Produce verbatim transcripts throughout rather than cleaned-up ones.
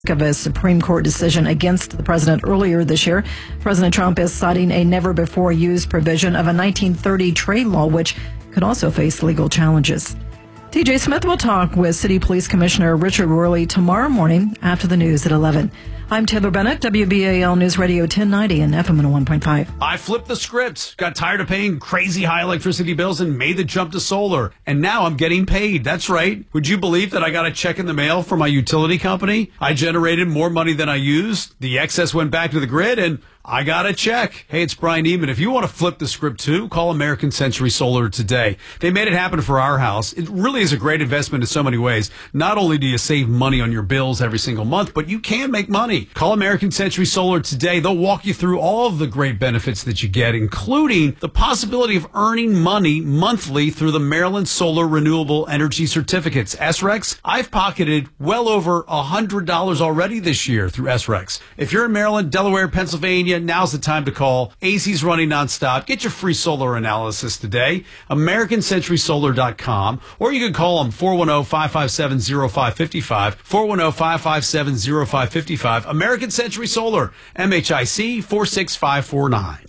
of a Supreme Court decision against the president earlier this year. President Trump is citing a never-before-used provision of a nineteen thirty trade law, which could also face legal challenges. T J Smith will talk with City Police Commissioner Richard Worley tomorrow morning after the news at eleven. I'm Taylor Bennett, W B A L News Radio ten ninety and F M one oh one point five. I flipped the script, got tired of paying crazy high electricity bills and made the jump to solar. And now I'm getting paid. That's right. Would you believe that I got a check in the mail from my utility company? I generated more money than I used. The excess went back to the grid and I got a check. Hey, it's Brian Neiman. If you want to flip the script too, call American Century Solar today. They made it happen for our house. It really is a great investment in so many ways. Not only do you save money on your bills every single month, but you can make money. Call American Century Solar today. They'll walk you through all of the great benefits that you get, including the possibility of earning money monthly through the Maryland Solar Renewable Energy Certificates. S R E Cs, I've pocketed well over one hundred dollars already this year through S R E Cs. If you're in Maryland, Delaware, Pennsylvania, now's the time to call. A C's running nonstop. Get your free solar analysis today. American Century Solar dot com. Or you can call them four one zero, five five seven, zero five five five. four one zero, five five seven, zero five five five. American Century Solar. M H I C four six five four nine.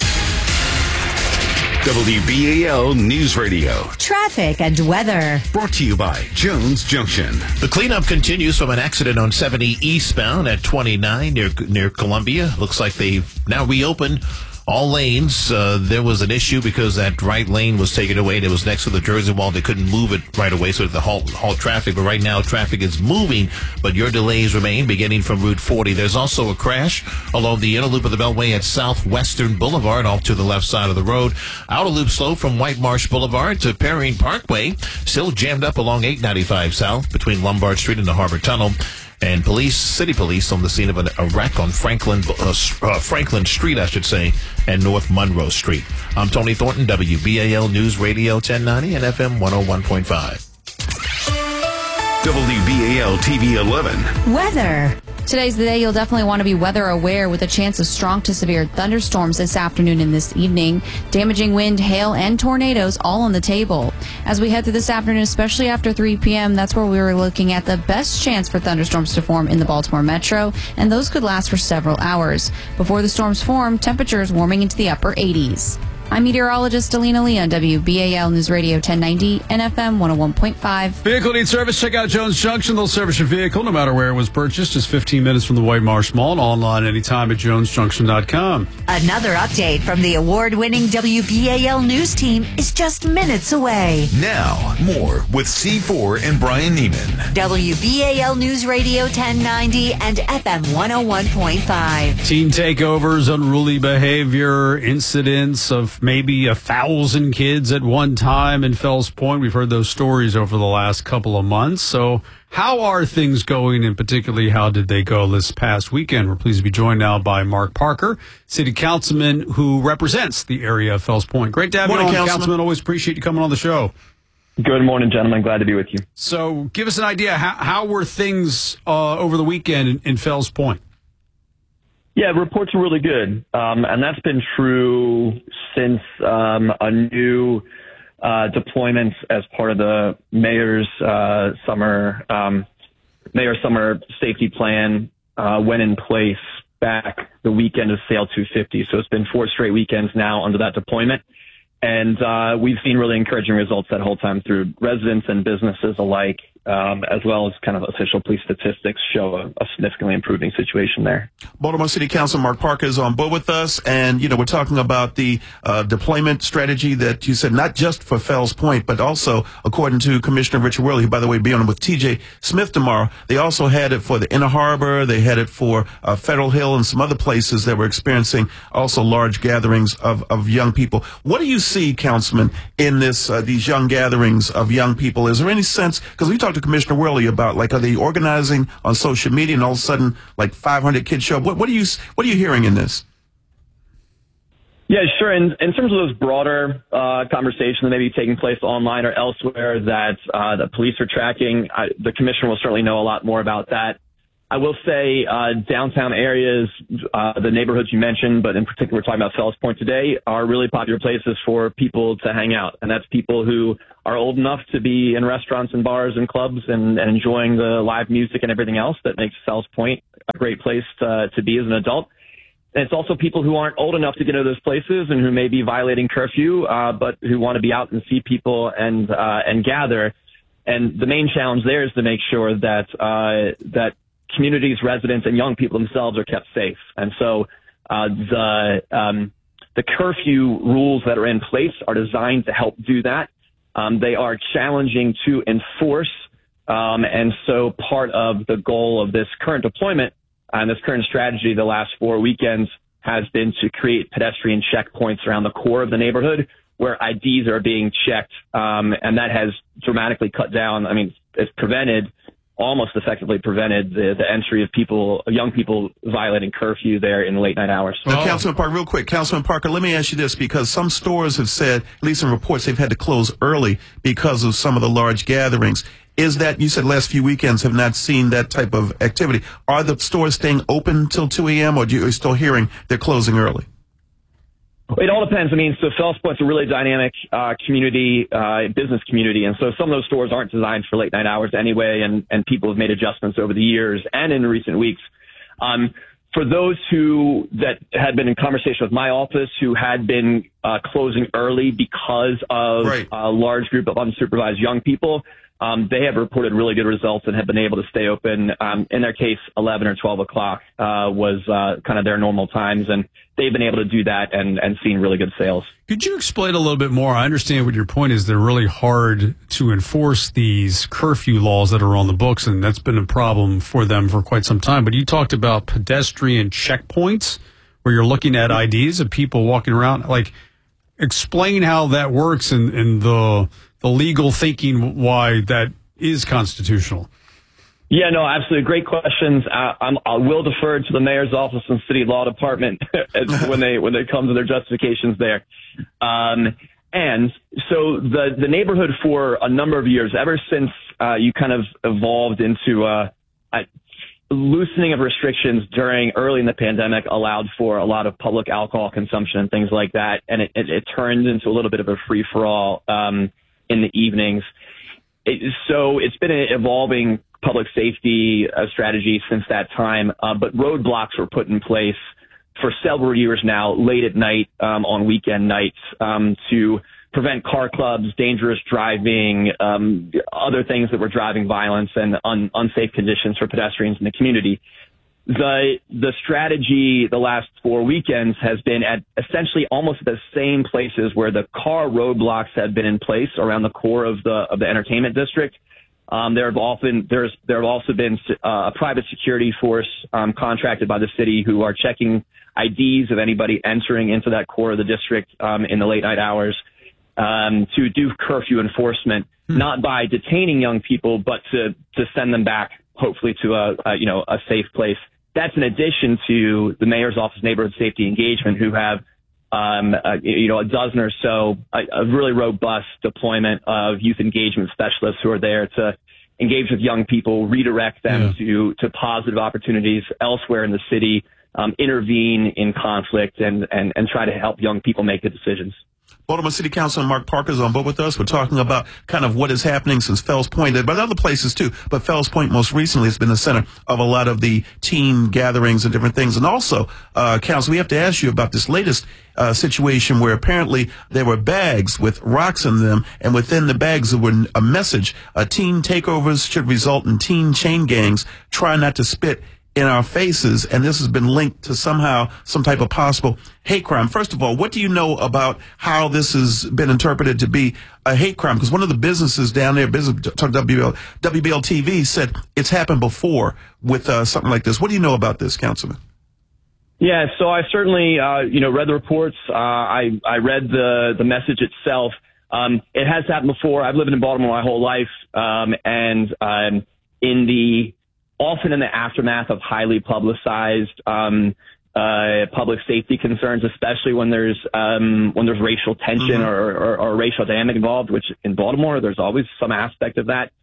W B A L News Radio. Traffic and weather. Brought to you by Jones Junction. The cleanup continues from an accident on seventy eastbound at twenty-nine near near Columbia. Looks like they've now reopened all lanes. Uh, there was an issue because that right lane was taken away. It was next to the Jersey Wall. They couldn't move it right away, so the halt, halt traffic. But right now, traffic is moving, but your delays remain beginning from Route forty. There's also a crash along the inner loop of the Beltway at Southwestern Boulevard off to the left side of the road. Outer loop slow from White Marsh Boulevard to Perrine Parkway. Still jammed up along eight ninety-five South between Lombard Street and the Harbor Tunnel. And police, city police, on the scene of an, a wreck on Franklin, uh, uh, Franklin Street, I should say, and North Monroe Street. I'm Tony Thornton, W B A L News Radio ten ninety and F M one oh one point five. W B A L T V eleven. Weather. Today's the day you'll definitely want to be weather aware with a chance of strong to severe thunderstorms this afternoon and this evening. Damaging wind, hail, and tornadoes all on the table. As we head through this afternoon, especially after three p.m., that's where we were looking at the best chance for thunderstorms to form in the Baltimore metro, and those could last for several hours. Before the storms form, temperatures warming into the upper eighties. I'm meteorologist Alina Lee on W B A L News Radio ten ninety and F M one oh one point five. Vehicle needs service? Check out Jones Junction. They'll service your vehicle no matter where it was purchased. Just fifteen minutes from the White Marsh Mall and online anytime at jones junction dot com. Another update from the award-winning W B A L News team is just minutes away. Now, more with C four and Brian Neiman. W B A L News Radio ten ninety and F M one oh one point five. Teen takeovers, unruly behavior, incidents of maybe a thousand kids at one time in Fells Point. We've heard those stories over the last couple of months. So how are things going, and particularly how did they go this past weekend? We're pleased to be joined now by Mark Parker, city councilman who represents the area of Fells Point. Great to have Morning, you on, Councilman. Councilman. Always appreciate you coming on the show. Good morning, gentlemen. Glad to be with you. So give us an idea. How, how were things uh, over the weekend in, in Fells Point? Yeah, reports are really good. Um, and that's been true since um, a new uh, deployment as part of the mayor's uh, summer um, mayor summer safety plan uh, went in place back the weekend of Sale two fifty. So it's been four straight weekends now under that deployment. And uh, we've seen really encouraging results that whole time through residents and businesses alike, um, as well as kind of official police statistics show a, a significantly improving situation there. Baltimore City Council Mark Parker is on board with us, and you know we're talking about the uh, deployment strategy that you said not just for Fells Point, but also according to Commissioner Richard Worley, who by the way be on with T J Smith tomorrow. They also had it for the Inner Harbor, they had it for uh, Federal Hill, and some other places that were experiencing also large gatherings of of young people. What do you see, Councilman, in this uh, these young gatherings of young people? Is there any sense, because we talked to Commissioner Worley about, like, are they organizing on social media and all of a sudden like five hundred kids show up? What, what are you what are you hearing in this? Yeah, sure. In, in terms of those broader uh, conversations that may be taking place online or elsewhere that uh, the police are tracking, I, the commissioner will certainly know a lot more about that. I will say uh, downtown areas, uh, the neighborhoods you mentioned, but in particular we're talking about Fells Point today, are really popular places for people to hang out. And that's people who are old enough to be in restaurants and bars and clubs and, and enjoying the live music and everything else that makes Fells Point a great place to, to be as an adult. And it's also people who aren't old enough to get into those places and who may be violating curfew, uh, but who want to be out and see people and uh, and gather. And the main challenge there is to make sure that uh, that communities, residents, and young people themselves are kept safe. And so uh, the um, the curfew rules that are in place are designed to help do that. Um, they are challenging to enforce. Um, and so part of the goal of this current deployment and this current strategy the last four weekends has been to create pedestrian checkpoints around the core of the neighborhood where I Ds are being checked. Um, and that has dramatically cut down. I mean, it's prevented almost effectively prevented the, the entry of people, young people violating curfew there in the late night hours. Now, oh. Councilman Parker, real quick, Councilman Parker, let me ask you this, because some stores have said, at least in reports, they've had to close early because of some of the large gatherings. Is that, you said last few weekends have not seen that type of activity. Are the stores staying open till two a.m. or do you, are you still hearing they're closing early? It all depends. I mean, so Fells Point's a really dynamic uh, community, uh, business community, and so some of those stores aren't designed for late night hours anyway, and, and people have made adjustments over the years and in recent weeks. Um, for those who that had been in conversation with my office who had been uh, closing early because of right. a large group of unsupervised young people, um, they have reported really good results and have been able to stay open. Um, in their case, eleven or twelve o'clock uh, was uh, kind of their normal times, and they've been able to do that and, and seen really good sales. Could you explain a little bit more? I understand what your point is. They're really hard to enforce these curfew laws that are on the books, and that's been a problem for them for quite some time. But you talked about pedestrian checkpoints where you're looking at I Ds of people walking around. Like, explain how that works and, and the the legal thinking why that is constitutional. Yeah, no, absolutely. Great questions. Uh, I'm, I will defer to the mayor's office and city law department when they when they come to their justifications there. Um, and so the the neighborhood for a number of years, ever since uh, you kind of evolved into uh, a loosening of restrictions during early in the pandemic, allowed for a lot of public alcohol consumption and things like that, and it, it, it turned into a little bit of a free for all um, in the evenings. It, so it's been an evolving public safety uh, strategy since that time, uh, but roadblocks were put in place for several years now, late at night, um, on weekend nights, um, to prevent car clubs, dangerous driving, um, other things that were driving violence and un- unsafe conditions for pedestrians in the community. The the strategy the last four weekends has been at essentially almost the same places where the car roadblocks have been in place around the core of the of the entertainment district. Um, there have often there's there have also been uh, a private security force um, contracted by the city who are checking I Ds of anybody entering into that core of the district um, in the late night hours um, to do curfew enforcement, hmm. not by detaining young people, but to to send them back hopefully to a, a you know a safe place. That's in addition to the mayor's office neighborhood safety engagement, who have um, uh, you know a dozen or so a, a really robust deployment of youth engagement specialists who are there to engage with young people, redirect them yeah. to to positive opportunities elsewhere in the city, um, intervene in conflict, and, and and try to help young people make good decisions. Baltimore City Councilman Mark Parker is on board with us. We're talking about kind of what is happening since Fells Point, but other places too. But Fells Point most recently has been the center of a lot of the teen gatherings and different things. And also, uh, Council, we have to ask you about this latest uh, situation where apparently there were bags with rocks in them, and within the bags there were a message: uh, teen takeovers should result in teen chain gangs. Try not to spit in our faces, and this has been linked to somehow some type of possible hate crime. First of all, what do you know about how this has been interpreted to be a hate crime? Because one of the businesses down there, business talk W B L, W B L T V, said it's happened before with uh, something like this. What do you know about this, Councilman? Yeah, so I certainly, uh, you know, read the reports. Uh, I I read the the message itself. Um, it has happened before. I've lived in Baltimore my whole life, um, and um, in the often in the aftermath of highly publicized um, uh, public safety concerns, especially when there's um, when there's racial tension mm-hmm. or, or, or racial dynamic involved, which in Baltimore there's always some aspect of that.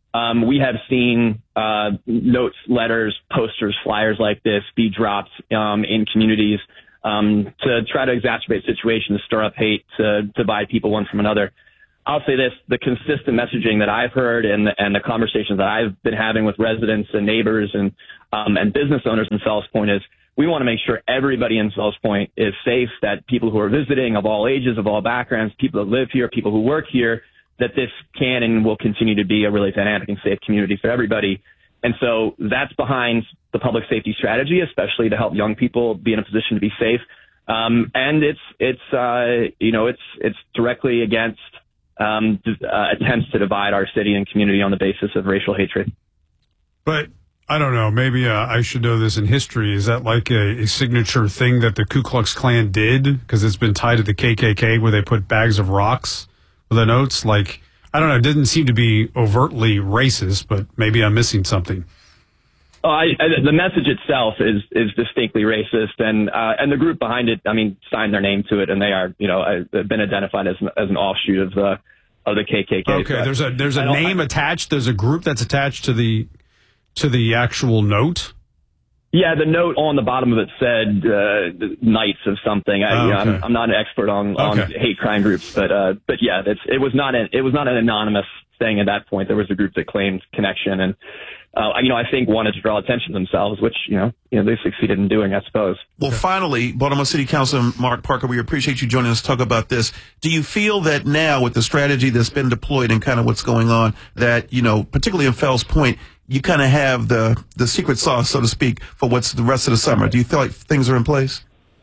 Um, we have seen uh, notes, letters, posters, flyers like this be dropped um, in communities um, to try to exacerbate situations, stir up hate, to divide people one from another. I'll say this, the consistent messaging that I've heard and, and the conversations that I've been having with residents and neighbors and um, and business owners in Fells Point is we want to make sure everybody in Fells Point is safe, that people who are visiting of all ages, of all backgrounds, people that live here, people who work here, that this can and will continue to be a really dynamic and safe community for everybody. And so that's behind the public safety strategy, especially to help young people be in a position to be safe. Um, and it's, it's, uh, you know, it's, it's directly against, um, uh, attempts to divide our city and community on the basis of racial hatred. But I don't know, maybe uh, I should know this in history. Is that like a, a signature thing that the Ku Klux Klan did? Because it's been tied to the K K K where they put bags of rocks with the notes. Like, I don't know, it didn't seem to be overtly racist, but maybe I'm missing something. Oh, I, I, the message itself is is distinctly racist, and uh, and the group behind it, I mean, signed their name to it, and they are, you know, uh, been identified as as an offshoot of the of the K K K. Okay, so there's a there's a name I, attached. There's a group that's attached to the to the actual note. Yeah, the note on the bottom of it said uh, Knights of something. I, oh, you know, okay. I'm, I'm not an expert on, on okay. hate crime groups, but uh, but yeah, it's, it was not an it was not an anonymous thing at that point. There was a group that claimed connection, and uh, you know, I think wanted to draw attention to themselves, which you know, you know, they succeeded in doing, I suppose. Well, finally, Baltimore City Councilman Mark Parker, we appreciate you joining us to talk about this. Do you feel that now, with the strategy that's been deployed and kind of what's going on, that you know, particularly in Fells Point, you kind of have the, the secret sauce, so to speak, for what's the rest of the summer? Do you feel like things are in place?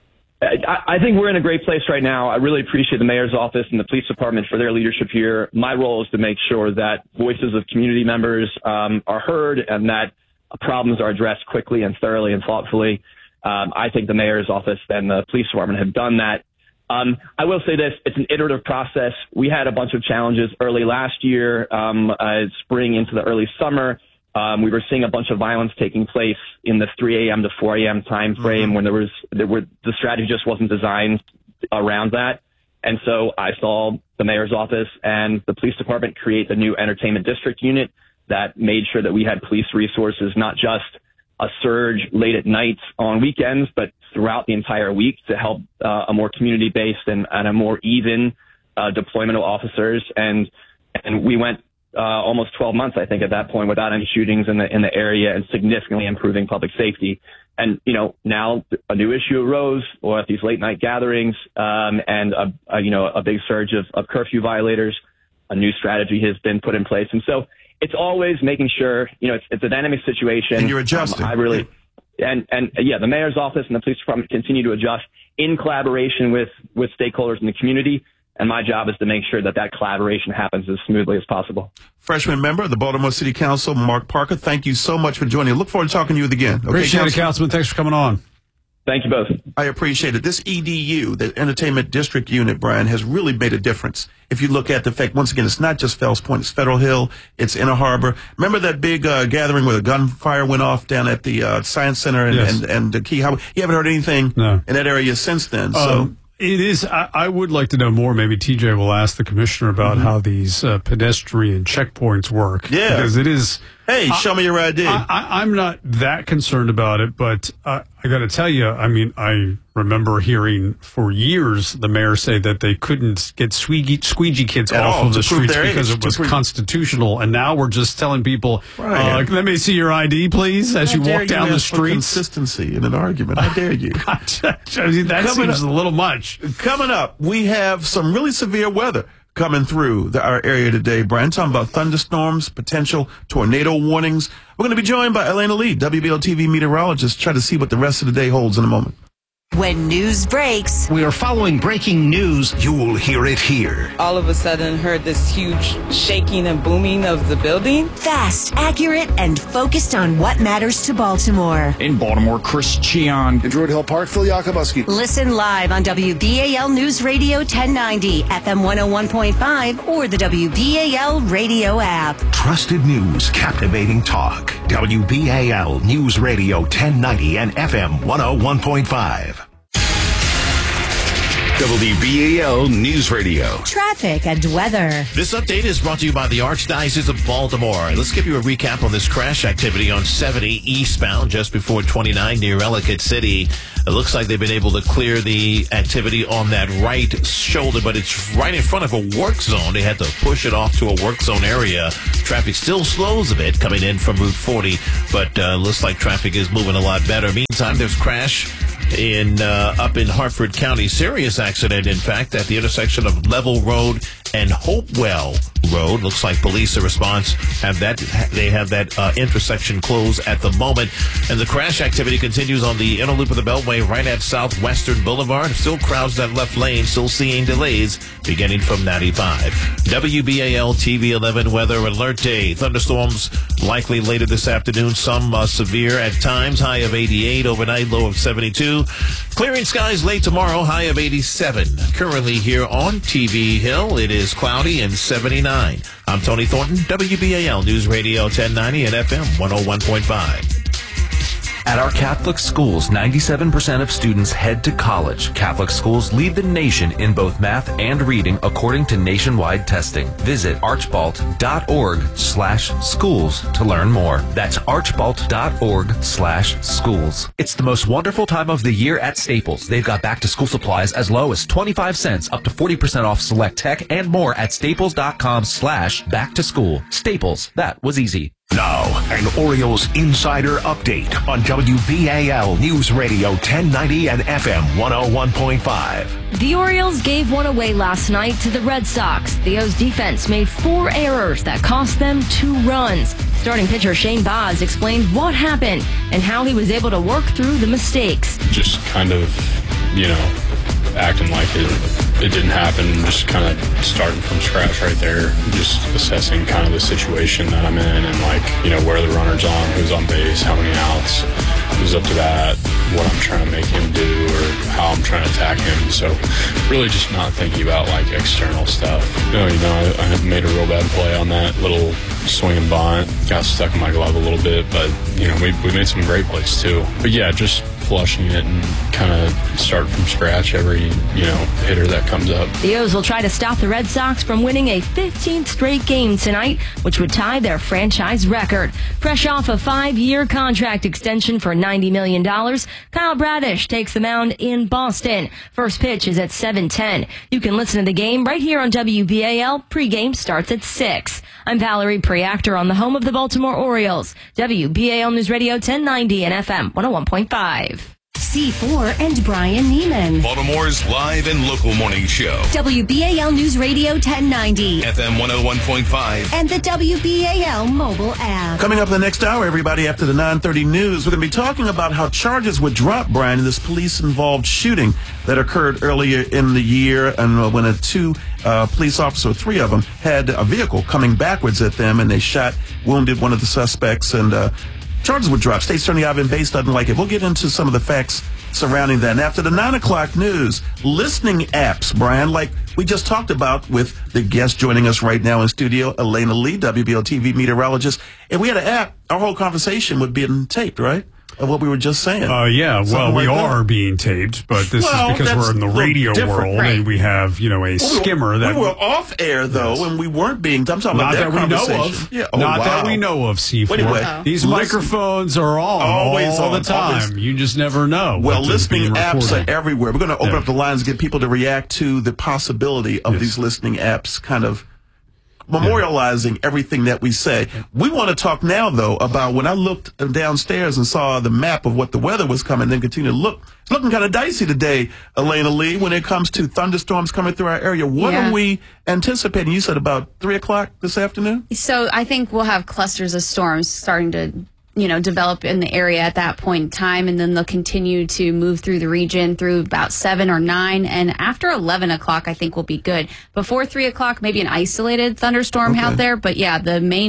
I, I think we're in a great place right now. I really appreciate the mayor's office and the police department for their leadership here. My role is to make sure that voices of community members um, are heard and that problems are addressed quickly and thoroughly and thoughtfully. Um, I think the mayor's office and the police department have done that. Um, I will say this, it's an iterative process. We had a bunch of challenges early last year, um, uh, spring into the early summer. Um, we were seeing a bunch of violence taking place in the three a.m. to four a.m. time frame mm-hmm. when there was, there were, the strategy just wasn't designed around that. And so I saw the mayor's office and the police department create the new entertainment district unit that made sure that we had police resources, not just a surge late at night on weekends, but throughout the entire week to help uh, a more community-based and, and a more even uh, deployment of officers. And, and we went Uh, almost twelve months, I think, at that point, without any shootings in the in the area and significantly improving public safety. And you know, now a new issue arose, or at these late night gatherings, um, and a, a you know a big surge of, of curfew violators. A new strategy has been put in place, and so it's always making sure you know it's, it's a dynamic situation. And you're adjusting. Um, I really, and and yeah, the mayor's office and the police department continue to adjust in collaboration with with stakeholders in the community. And my job is to make sure that that collaboration happens as smoothly as possible. Freshman member of the Baltimore City Council, Mark Parker, thank you so much for joining. Look forward to talking to you again. Okay, appreciate Councilman? it, Councilman. Thanks for coming on. Thank you both. I appreciate it. This E D U, the Entertainment District Unit, Brian, has really made a difference. If you look at the fact, once again, it's not just Fells Point, it's Federal Hill, it's Inner Harbor. Remember that big uh, gathering where the gunfire went off down at the uh, Science Center and, yes. and, and the Key Highway? You haven't heard anything no. in that area since then. So. Um, It is. I, I would like to know more. Maybe T J will ask the commissioner about mm-hmm. how these uh, pedestrian checkpoints work. Yeah. Because it is. Hey, I, show me your I D. I, I, I'm not that concerned about it, but uh, I got to tell you, I mean, I remember hearing for years the mayor say that they couldn't get squeegee, squeegee kids At off all, of the streets because age, it was prove- constitutional. And now we're just telling people, right. uh, let me see your I D, please, as How you walk down you the ask for streets. Consistency in an argument. How dare you? that Coming seems up, a little much. Coming up, we have some really severe weather coming through the, our area today, Brian. Talking about thunderstorms, potential tornado warnings. We're going to be joined by Elena Lee, W B L T V meteorologist, try to see what the rest of the day holds in a moment. When news breaks, we are following breaking news. You'll hear it here. All of a sudden heard this huge shaking and booming of the building. Fast, accurate, and focused on what matters to Baltimore. In Baltimore, Chris Cheon. In Druid Hill Park, Phil Yakubuski. Listen live on W B A L News Radio ten ninety, F M one oh one point five, or the W B A L radio app. Trusted news, captivating talk. W B A L News Radio ten ninety and F M one oh one point five. W B A L News Radio. Traffic and weather. This update is brought to you by the Archdiocese of Baltimore. Let's give you a recap on this crash activity on seventy eastbound just before twenty-nine near Ellicott City. It looks like they've been able to clear the activity on that right shoulder, but it's right in front of a work zone. They had to push it off to a work zone area. Traffic still slows a bit coming in from Route forty, but uh, looks like traffic is moving a lot better. Meantime, there's crash in uh, up in Hartford County. Serious accident, in fact, at the intersection of Level Road and Hopewell Road. Looks like police, a response, have that they have that uh, intersection closed at the moment. And the crash activity continues on the inner loop of the Beltway right at Southwestern Boulevard. Still crowds that left lane, still seeing delays beginning from ninety-five. W B A L T V eleven weather alert day. Thunderstorms likely later this afternoon. Some uh, severe at times. High of eighty-eight overnight, low of seventy-two. Clearing skies late tomorrow, high of eighty-seven. Currently here on T V Hill, it is cloudy and seventy-nine. I'm Tony Thornton, W B A L News Radio ten ninety and F M one oh one point five. At our Catholic schools, ninety-seven percent of students head to college. Catholic schools lead the nation in both math and reading according to nationwide testing. Visit archbalt.org slash schools to learn more. That's archbalt.org slash schools. It's the most wonderful time of the year at Staples. They've got back to school supplies as low as twenty-five cents up to forty percent off select tech and more at staples.com slash back to school. Staples, that was easy. Now, an Orioles insider update on W B A L News Radio ten ninety and F M one oh one point five. The Orioles gave one away last night to the Red Sox. The O's defense made four errors that cost them two runs. Starting pitcher Shane Baz explained what happened and how he was able to work through the mistakes. Just kind of, you know, acting like it, it didn't happen, just kind of starting from scratch right there, just assessing kind of the situation that I'm in and, like, you know, where the runner's on, who's on base, how many outs, who's up to bat, what I'm trying to make him do or how I'm trying to attack him. So really just not thinking about, like, external stuff. No, you know, I, I made a real bad play on that little swing and bunt, got stuck in my glove a little bit, but, you know, we, we made some great plays too. But yeah, just flushing it and kind of start from scratch every, you know, hitter that comes up. The O's will try to stop the Red Sox from winning a fifteenth straight game tonight, which would tie their franchise record. Fresh off a five-year contract extension for ninety million dollars, Kyle Bradish takes the mound in Boston. First pitch is at seven ten. You can listen to the game right here on W B A L. Pre-game starts at six. I'm Valerie Preactor on the home of the Baltimore Orioles. W B A L News Radio ten ninety and F M one oh one point five. C four and Brian Neiman. Baltimore's live and local morning show. W B A L News Radio ten ninety. F M one oh one point five. And the W B A L mobile app. Coming up in the next hour, everybody, after the nine thirty news, we're going to be talking about how charges were dropped, Brian, in this police-involved shooting that occurred earlier in the year, and uh, when a two uh, police officers, three of them, had a vehicle coming backwards at them, and they shot, wounded one of the suspects, and uh, charges were dropped. State Attorney Ivan Bates doesn't like it. We'll get into some of the facts surrounding that. And after the nine o'clock news, listening apps, Brian, like we just talked about with the guest joining us right now in studio, Elena Lee, W B L T V meteorologist. And we had an app, our whole conversation would be taped, right? Of what we were just saying. Uh, yeah, well, Something we like are that. being taped, but this Well, is because that's we're in the a little radio different, world, right. and we have, you know, a Well, we were- skimmer that we were off air though, Yes. and we weren't being. I'm talking not about that we know conversation. of. Yeah, oh, not wow. that we know of, C four. Well, anyway, These listen- microphones are on Always all on, the time. always. You just never know. Well, what is being listening apps recorded. are everywhere. We're going to open Yeah. up the lines and get people to react to the possibility of Yes. these listening apps kind of memorializing everything that we say. We want to talk now, though, about when I looked downstairs and saw the map of what the weather was coming, then continue to look. It's looking kind of dicey today, Elena Lee, when it comes to thunderstorms coming through our area. What Yeah. are we anticipating? You said about three o'clock this afternoon? So I think we'll have clusters of storms starting to, you know, develop in the area at that point in time, and then they'll continue to move through the region through about seven or nine, and after eleven o'clock, I think we'll be good. Before three o'clock, maybe an isolated thunderstorm Okay. out there, but yeah, the main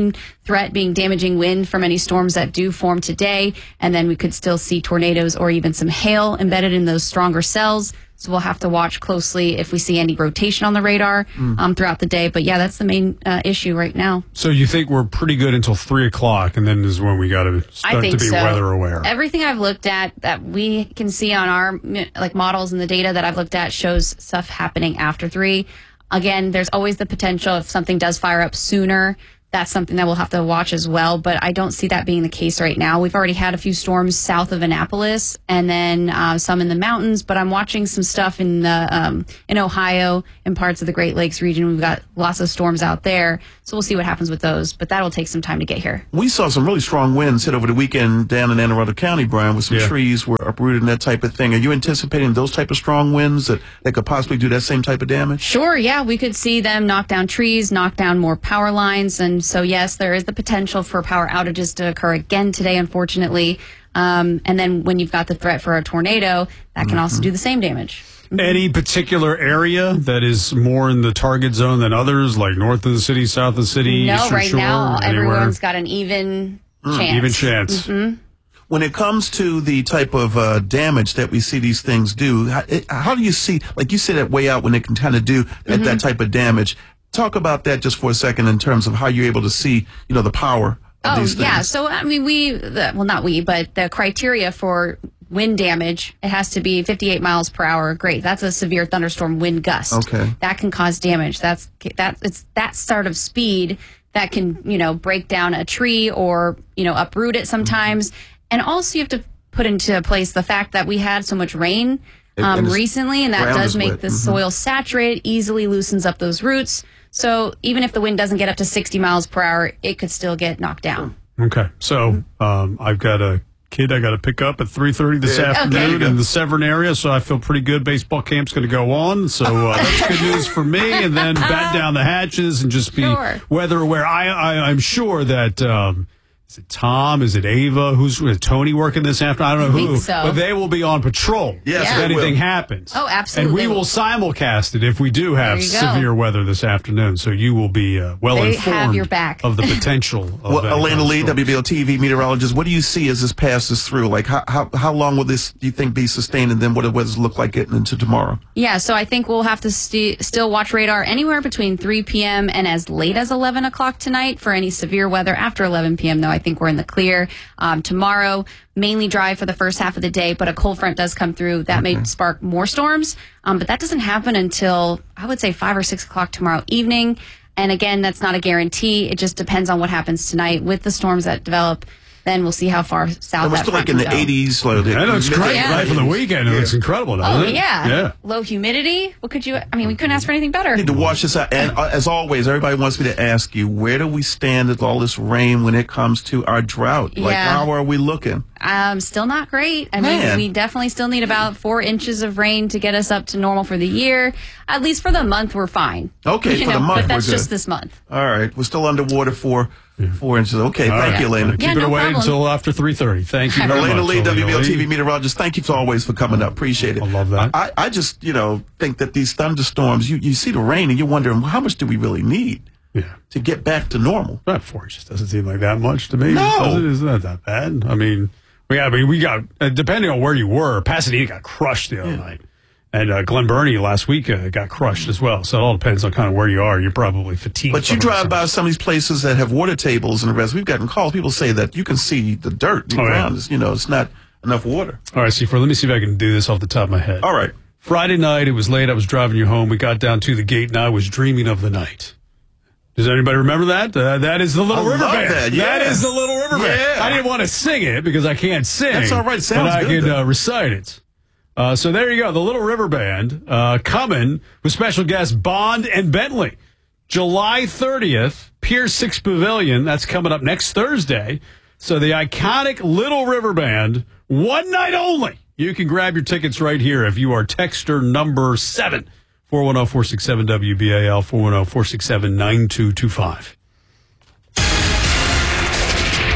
threat being damaging wind from any storms that do form today. And then we could still see tornadoes or even some hail embedded in those stronger cells. So we'll have to watch closely if we see any rotation on the radar Mm. um, throughout the day. But yeah, that's the main uh, issue right now. So you think we're pretty good until three o'clock, and then is when we got to I start think to be so. weather aware. Everything I've looked at that we can see on our like models and the data that I've looked at shows stuff happening after three. Again, there's always the potential if something does fire up sooner. That's something that we'll have to watch as well, but I don't see that being the case right now. We've already had a few storms south of Annapolis and then uh, some in the mountains, but I'm watching some stuff in the um, in Ohio and parts of the Great Lakes region. We've got lots of storms out there, so we'll see what happens with those, but that'll take some time to get here. We saw some really strong winds hit over the weekend down in Anne Arundel County, Brian, with some Yeah. trees were uprooted and that type of thing. Are you anticipating those type of strong winds that, that could possibly do that same type of damage? Sure, yeah, we could see them knock down trees, knock down more power lines, and so yes, there is the potential for power outages to occur again today, unfortunately. Um, and then when you've got the threat for a tornado, that can also do the same damage. Any particular area that is more in the target zone than others, like north of the city, south of the city, No, eastern right shore, now anywhere? everyone's got an even chance. Even chance. hmm When it comes to the type of uh, damage that we see these things do, how, it, how do you see, like you said, that way out when it can kind of do that, that type of damage? Talk about that just for a second in terms of how you're able to see, you know, the power of Oh, these things. yeah. So, I mean, we, the, well, not we, but the criteria for wind damage, it has to be fifty-eight miles per hour. Great. That's a severe thunderstorm wind gust. Okay. That can cause damage. That's, that, it's that sort of speed that can, you know, break down a tree or, you know, uproot it sometimes. And also you have to put into place the fact that we had so much rain And- um, and the recently, and that ground does is make wet. the Mhm. soil saturate, easily loosens up those roots. So even if the wind doesn't get up to sixty miles per hour, it could still get knocked down. Okay, so um, I've got a kid I got to pick up at three thirty this Yeah. afternoon Okay. in the Severn area, so I feel pretty good. Baseball camp's going to go on, so uh, that's good news for me. And then bat down the hatches and just be Sure. weather aware. I, I I'm sure that. Um, Is it Tom? Is it Ava? Who's is Tony working this afternoon? I don't know I who. think so. But they will be on patrol Yes, if they anything will. happens. Oh, absolutely. And we will simulcast it if we do have There you go. severe weather this afternoon. So you will be uh, well They informed have your back. of the potential. Of Well, any kind Elena of Lee, storm. W B L T V meteorologist, what do you see as this passes through? Like, how how, how long will this, do you think, be sustained, and then what do the weather look like getting into tomorrow? Yeah, so I think we'll have to st- still watch radar anywhere between three p.m. and as late as eleven o'clock tonight for any severe weather. After eleven p.m., though, I think we're in the clear. Um, tomorrow, mainly dry for the first half of the day, but a cold front does come through. That may spark more storms, um, but that doesn't happen until, I would say, five or six o'clock tomorrow evening. And again, that's not a guarantee. It just depends on what happens tonight with the storms that develop. Then we'll see how far south And we're that still front like in can the go. eighties. Like, That looks great. Yeah. Right from the weekend, it looks incredible, Oh, doesn't it? yeah. Yeah. Low humidity. What could you, I mean, we couldn't ask for anything better. Need to wash this out. And uh, as always, everybody wants me to ask you, where do we stand with all this rain when it comes to our drought? Like, Yeah. how are we looking? Um, still not great. I mean, Man. we definitely still need about four inches of rain to get us up to normal for the year. At least for the month, we're fine. Okay, You for the know, month, but that's we're good. just this month. All right. We're still underwater for four inches. Okay. All thank right. you, Elena. Keep Yeah, it no away problem. until after three thirty. Thank you very Elena much. Lee, W B L T V Lee. meteorologist, thank you as always for coming up. Appreciate it. I love that. I, I just, you know, think that these thunderstorms, you, you see the rain and you're wondering, well, how much do we really need Yeah. to get back to normal? That four inches doesn't seem like that much to me. No. Does it? It's not that bad. I mean, we, I mean, we got, uh, depending on where you were, Pasadena got crushed the other night. And uh, Glen Burnie last week uh, got crushed as well. So it all depends on kind of where you are. You're probably fatigued. But you from drive it. by some of these places that have water tables and the rest. We've gotten calls. People say that you can see the dirt in the Oh, yeah. ground. It's, you know, it's not enough water. All right, C four, let me see if I can do this off the top of my head. All right. Friday night, it was late. I was driving you home. We got down to the gate, and I was dreaming of the night. Does anybody remember that? Uh, that is the Little I River love Band. that, yeah. That is the Little River Band. Yeah. I didn't want to sing it because I can't sing. That's all right. Sounds but I good, can though. uh, recite it. Uh, so there you go. The Little River Band uh, coming with special guests Bond and Bentley. July thirtieth, Pier six Pavilion. That's coming up next Thursday. So the iconic Little River Band, one night only. You can grab your tickets right here if you are texter number seven, four one zero, four six seven, W B A L, four one zero, four six seven, nine two two five.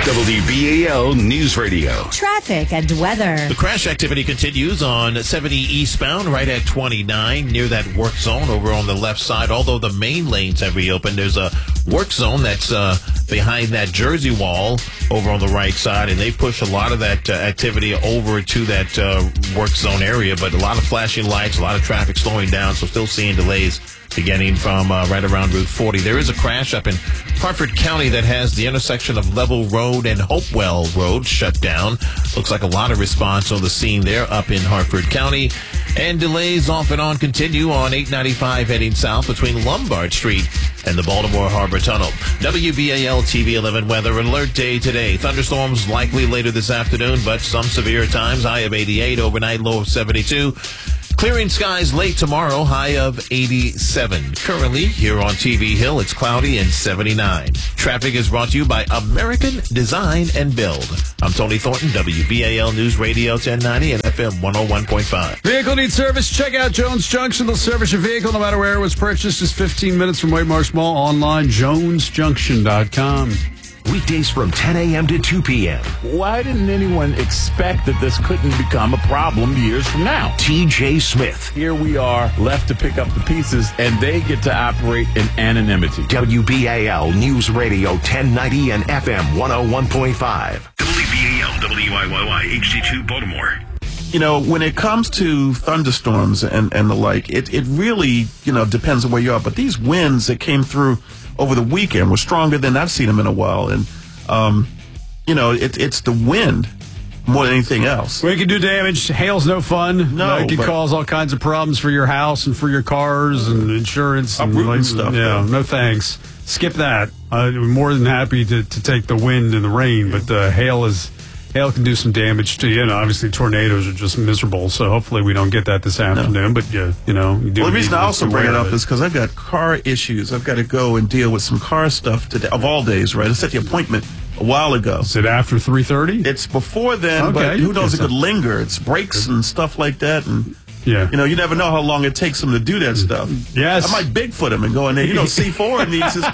W B A L News Radio. Traffic and weather. The crash activity continues on seventy eastbound right at twenty-nine near that work zone over on the left side. Although the main lanes have reopened, there's a work zone that's uh, behind that Jersey wall over on the right side, and they've pushed a lot of that uh, activity over to that uh, work zone area. But a lot of flashing lights, a lot of traffic slowing down, so still seeing delays beginning from uh, right around Route forty. There is a crash up in Hartford County that has the intersection of Level Road and Hopewell Road shut down. Looks like a lot of response on the scene there up in Hartford County. And delays off and on continue on eight ninety-five heading south between Lombard Street and the Baltimore Harbor Tunnel. W B A L T V eleven weather alert day today. Thunderstorms likely later this afternoon, but some severe times. High of eighty-eight, overnight low of seventy-two. Clearing skies late tomorrow, high of eighty-seven. Currently, here on T V Hill, it's cloudy and seventy-nine. Traffic is brought to you by American Design and Build. I'm Tony Thornton, W B A L News Radio ten ninety and F M one oh one point five. Vehicle needs service? Check out Jones Junction. They'll service your vehicle no matter where it was purchased. Just fifteen minutes from Waymarsh Mall. Online, jones junction dot com. Weekdays from ten a.m. to two p.m. Why didn't anyone expect that this couldn't become a problem years from now? T J Smith. Here we are, left to pick up the pieces, and they get to operate in anonymity. W B A L News Radio ten ninety and F M one oh one point five. W B A L W I Y Y H D two Baltimore. You know, when it comes to thunderstorms and, and the like, it, it really, you know, depends on where you are. But these winds that came through over the weekend were stronger than I've seen them in a while. And, um, you know, it, it's the wind more than anything else. We can do damage. Hail's no fun. No, it can but- cause all kinds of problems for your house and for your cars and insurance. And Uprooting stuff, Yeah, though. no thanks. Skip that. I'm more than happy to, to take the wind and the rain, but uh, hail is... Hail can do some damage to you. And obviously, tornadoes are just miserable. So hopefully, we don't get that this afternoon. But yeah, you know, you do. Well, the need reason to I also be bring it aware up of is because I've got car issues. I've got to go and deal with some car stuff today, of all days, right? I set the appointment a while ago. Is it after three thirty? It's before then, Okay, but you who knows? It get could some- linger. It's brakes and stuff like that. And, Yeah. you know, you never know how long it takes them to do that stuff. Yes. I might Bigfoot him and go in there. You know, C four needs his...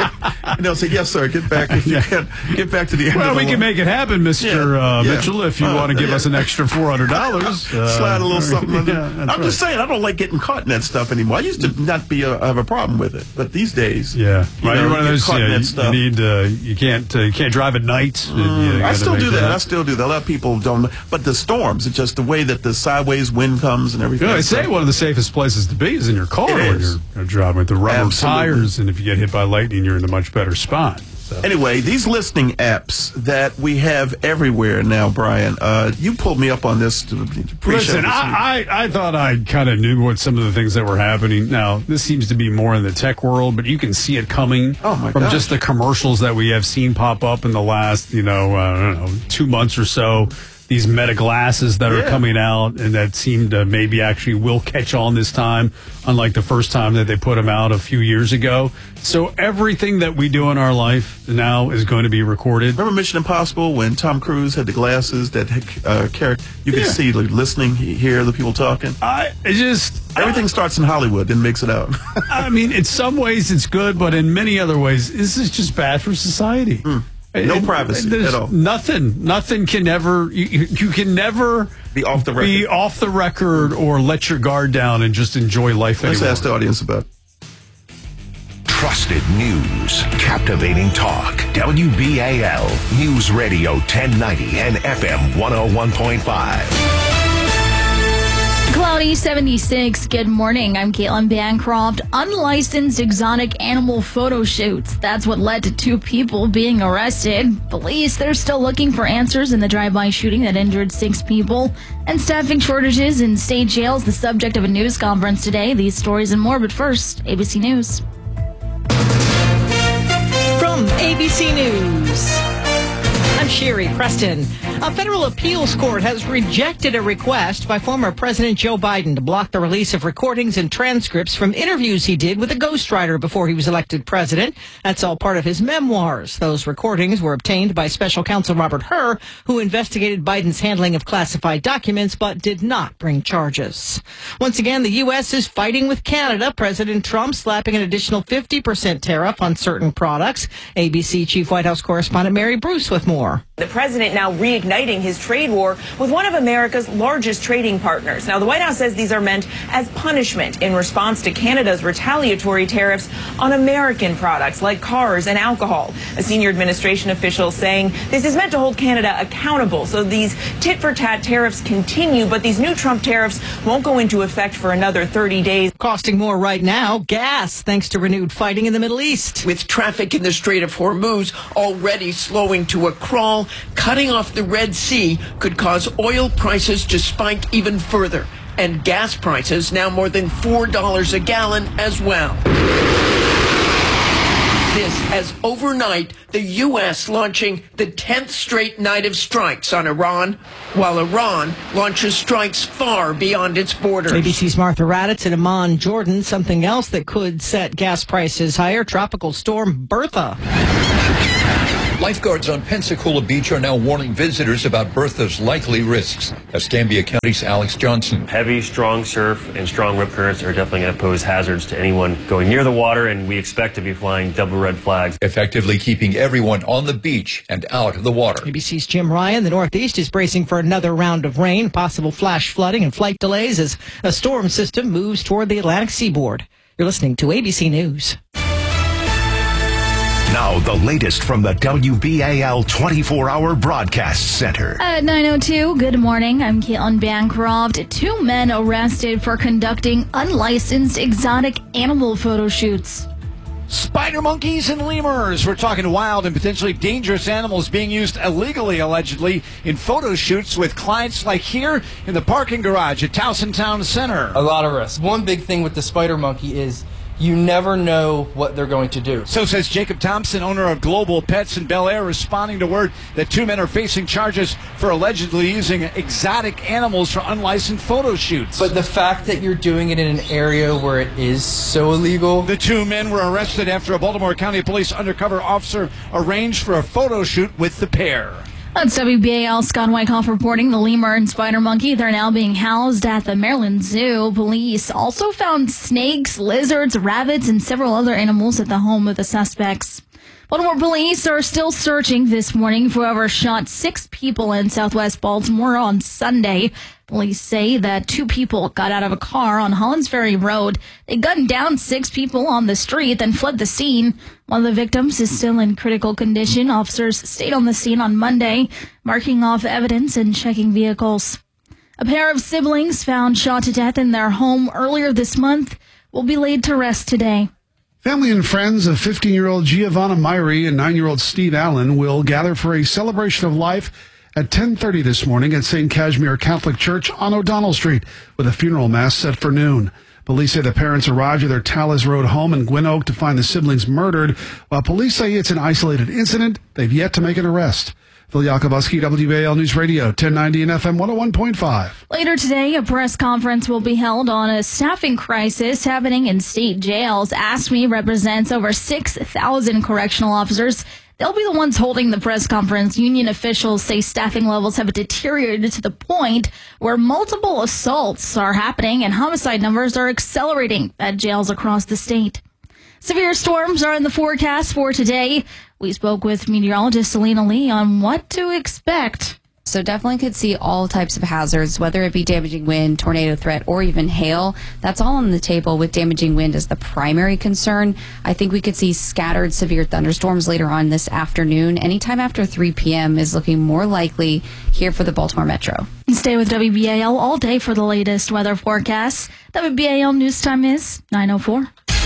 and they'll say, yes, sir, get back if you can. Get back to the end Well, of the we can line. make it happen, Mister Yeah, Uh, yeah. Mitchell, if you Uh, want to give yeah. us an extra four hundred dollars. Uh, Slide a little something under. yeah, I'm that's just right. saying, I don't like getting caught in that stuff anymore. I used to not be a, have a problem with it, but these days, Yeah, you right. know, You're one of you get those. caught Yeah, in that you, stuff. you need. Uh, you can't. Uh, you can't drive at night. You I gotta still make do that. I still do that. A lot of people don't. But the storms, it's just the way that the sideways wind comes and You everything. know, they say So- one of the safest places to be is in your car It when is. you're, you're driving with the rubber Absolutely. tires, and if you get hit by lightning, you're in a much better spot. So. Anyway, these listening apps that we have everywhere now, Brian, uh, you pulled me up on this to, to pre-show Listen, this week. I, I, I thought I kind of knew what some of the things that were happening. Now, this seems to be more in the tech world, but you can see it coming Oh, my from gosh. just the commercials that we have seen pop up in the last, you know, uh, I don't know, two months or so. These meta glasses that are Yeah. coming out and that seem to maybe actually will catch on this time, unlike the first time that they put them out a few years ago. So everything that we do in our life now is going to be recorded. Remember Mission Impossible when Tom Cruise had the glasses that uh, character you could Yeah. see, like, listening, he- hear the people talking. I it just Everything starts in Hollywood, then makes it out. I mean, in some ways it's good, but in many other ways, this is just bad for society. No And- privacy and there's at all. Nothing. Nothing can ever. You, you you can never Be off the be record. off the record or let your guard down and just enjoy life Let's anymore. ask the audience about it. Trusted news, captivating talk. W B A L News Radio ten ninety and F M one oh one point five. Cloudy seventy-six. Good morning. I'm Caitlin Bancroft. Unlicensed exotic animal photo shoots. That's what led to two people being arrested. Police, they're still looking for answers in the drive-by shooting that injured six people. And staffing shortages in state jails, the subject of a news conference today. These stories and more, but first, A B C News. From A B C News. A Sherry Preston. A federal appeals court has rejected a request by former President Joe Biden to block the release of recordings and transcripts from interviews he did with a ghostwriter before he was elected president. That's all part of his memoirs. Those recordings were obtained by special counsel Robert Hur, who investigated Biden's handling of classified documents but did not bring charges. Once again, the U S is fighting with Canada. President Trump slapping an additional fifty percent tariff on certain products. A B C Chief White House correspondent Mary Bruce with more. The president now reigniting his trade war with one of America's largest trading partners. Now, the White House says these are meant as punishment in response to Canada's retaliatory tariffs on American products like cars and alcohol. A senior administration official saying this is meant to hold Canada accountable. So these tit-for-tat tariffs continue, but these new Trump tariffs won't go into effect for another thirty days. Costing more right now, gas, thanks to renewed fighting in the Middle East. With traffic in the Strait of Hormuz already slowing to a crawl, cutting off the Red Sea could cause oil prices to spike even further, and gas prices now more than four dollars a gallon as well. This as overnight, the U S launching the tenth straight night of strikes on Iran, while Iran launches strikes far beyond its borders. A B C's Martha Raddatz in Amman, Jordan. Something else that could set gas prices higher, tropical storm Bertha. Lifeguards on Pensacola Beach are now warning visitors about Bertha's likely risks. Escambia County's Alex Johnson. Heavy, strong surf and strong rip currents are definitely going to pose hazards to anyone going near the water, and we expect to be flying double red flags. Effectively keeping everyone on the beach and out of the water. A B C's Jim Ryan. The Northeast is bracing for another round of rain, possible flash flooding and flight delays as a storm system moves toward the Atlantic seaboard. You're listening to A B C News. Now, the latest from the W B A L twenty-four hour Broadcast Center. At nine oh two, good morning. I'm Caitlin Bancroft. Two men arrested for conducting unlicensed exotic animal photo shoots. Spider monkeys and lemurs. We're talking wild and potentially dangerous animals being used illegally, allegedly, in photo shoots with clients like here in the parking garage at Towson Town Center. A lot of risk. One big thing with the spider monkey is you never know what they're going to do. So says Jacob Thompson, owner of Global Pets in Bel Air, responding to word that two men are facing charges for allegedly using exotic animals for unlicensed photo shoots. But the fact that you're doing it in an area where it is so illegal. The two men were arrested after a Baltimore County Police undercover officer arranged for a photo shoot with the pair. That's W B A L Scott Wyckoff reporting. The lemur and spider monkey, they're now being housed at the Maryland Zoo. Police also found snakes, lizards, rabbits, and several other animals at the home of the suspects. Baltimore police are still searching this morning for whoever shot six people in southwest Baltimore on Sunday. Police say that two people got out of a car on Hollands Ferry Road. They gunned down six people on the street, then fled the scene. One of the victims is still in critical condition. Officers stayed on the scene on Monday, marking off evidence and checking vehicles. A pair of siblings found shot to death in their home earlier this month will be laid to rest today. Family and friends of fifteen-year-old Giovanna Myrie and nine-year-old Steve Allen will gather for a celebration of life at ten thirty this morning at Saint Casimir Catholic Church on O'Donnell Street, with a funeral mass set for noon. Police say the parents arrived at their Tallis Road home in Gwynn Oak to find the siblings murdered, while police say it's an isolated incident. They've yet to make an arrest. Phil Yakubuski, W B A L News Radio, ten ninety and F M one oh one point five. Later today, a press conference will be held on a staffing crisis happening in state jails. ASME represents over six thousand correctional officers. They'll be the ones holding the press conference. Union officials say staffing levels have deteriorated to the point where multiple assaults are happening and homicide numbers are accelerating at jails across the state. Severe storms are in the forecast for today. We spoke with meteorologist Selena Lee on what to expect. So definitely could see all types of hazards, whether it be damaging wind, tornado threat, or even hail. That's all on the table, with damaging wind as the primary concern. I think we could see scattered severe thunderstorms later on this afternoon. Anytime after three p.m. is looking more likely here for the Baltimore Metro. Stay with W B A L all day for the latest weather forecasts. W B A L News Time is nine oh four.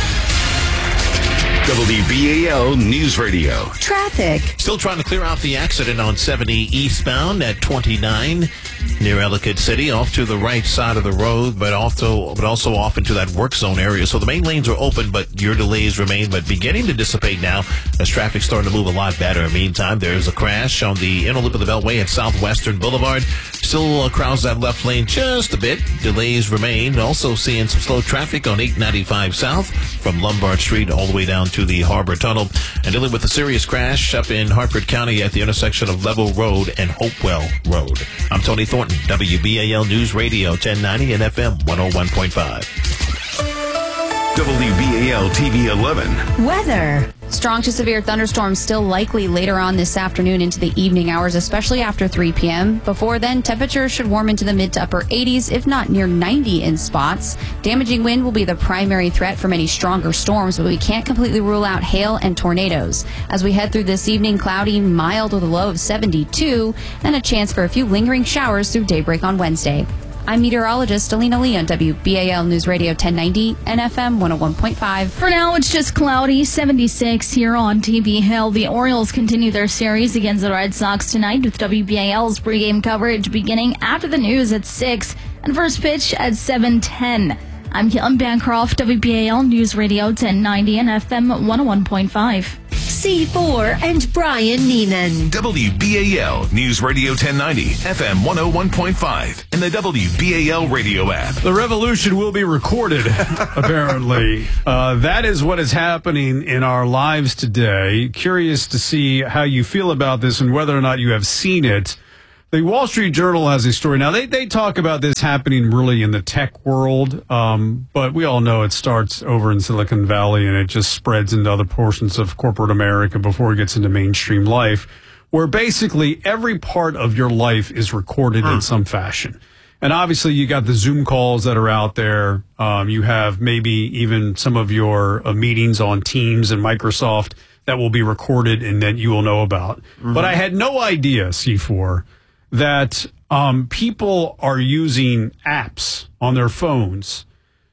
W B A L News Radio. Traffic. Still trying to clear out the accident on seventy eastbound at twenty-nine near Ellicott City, off to the right side of the road, but also but also off into that work zone area. So the main lanes are open, but your delays remain, but beginning to dissipate now as traffic's starting to move a lot better. Meantime, there's a crash on the inner loop of the Beltway at Southwestern Boulevard. Still uh, crowds that left lane just a bit. Delays remain. Also seeing some slow traffic on eight ninety-five South from Lombard Street all the way down to the Harbor Tunnel. And dealing with a serious crash up in Hartford County at the intersection of Level Road and Hopewell Road. I'm Tony Thornton, W B A L News Radio ten ninety and F M one oh one point five. W B A L T V eleven. Weather. Strong to severe thunderstorms still likely later on this afternoon into the evening hours, especially after three p.m. Before then, temperatures should warm into the mid to upper eighties, if not near ninety in spots. Damaging wind will be the primary threat from any stronger storms, but we can't completely rule out hail and tornadoes. As we head through this evening, cloudy, mild with a low of seventy-two, and a chance for a few lingering showers through daybreak on Wednesday. I'm meteorologist Alina Lee on W B A L News Radio ten ninety and F M one oh one point five. For now, it's just cloudy, seventy-six here on T V Hill. The Orioles continue their series against the Red Sox tonight with W B A L's pregame coverage beginning after the news at six and first pitch at seven ten. I'm Caitlin Bancroft, W B A L News Radio ten ninety and F M one oh one point five. C four and Brian Neiman. W B A L News Radio ten ninety, F M one oh one point five, and the W B A L radio app. The revolution will be recorded, apparently. Uh, that is what is happening in our lives today. Curious to see how you feel about this and whether or not you have seen it. The Wall Street Journal has a story. Now, they, they talk about this happening really in the tech world, um, but we all know it starts over in Silicon Valley and it just spreads into other portions of corporate America before it gets into mainstream life, where basically every part of your life is recorded mm. in some fashion. And obviously, you got the Zoom calls that are out there. Um, you have maybe even some of your uh, meetings on Teams and Microsoft that will be recorded and that you will know about. Mm-hmm. But I had no idea, C four, that um, people are using apps on their phones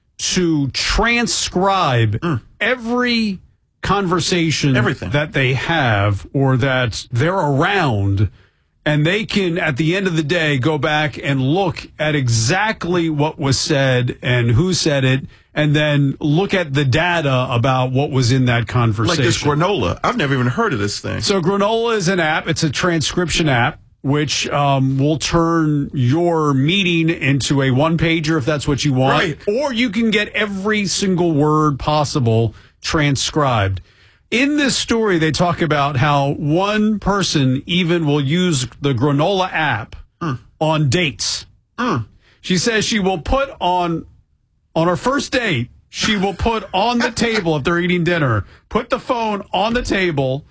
to transcribe mm. every conversation Everything. that they have or that they're around, and they can, at the end of the day, go back and look at exactly what was said and who said it, and then look at the data about what was in that conversation. Like this Granola. I've never even heard of this thing. So Granola is an app. It's a transcription app, which um, will turn your meeting into a one-pager if that's what you want. Right. Or you can get every single word possible transcribed. In this story, they talk about how one person even will use the Granola app mm. on dates. Mm. She says she will put on, on her first date, she will put on the table if they're eating dinner, put the phone on the table,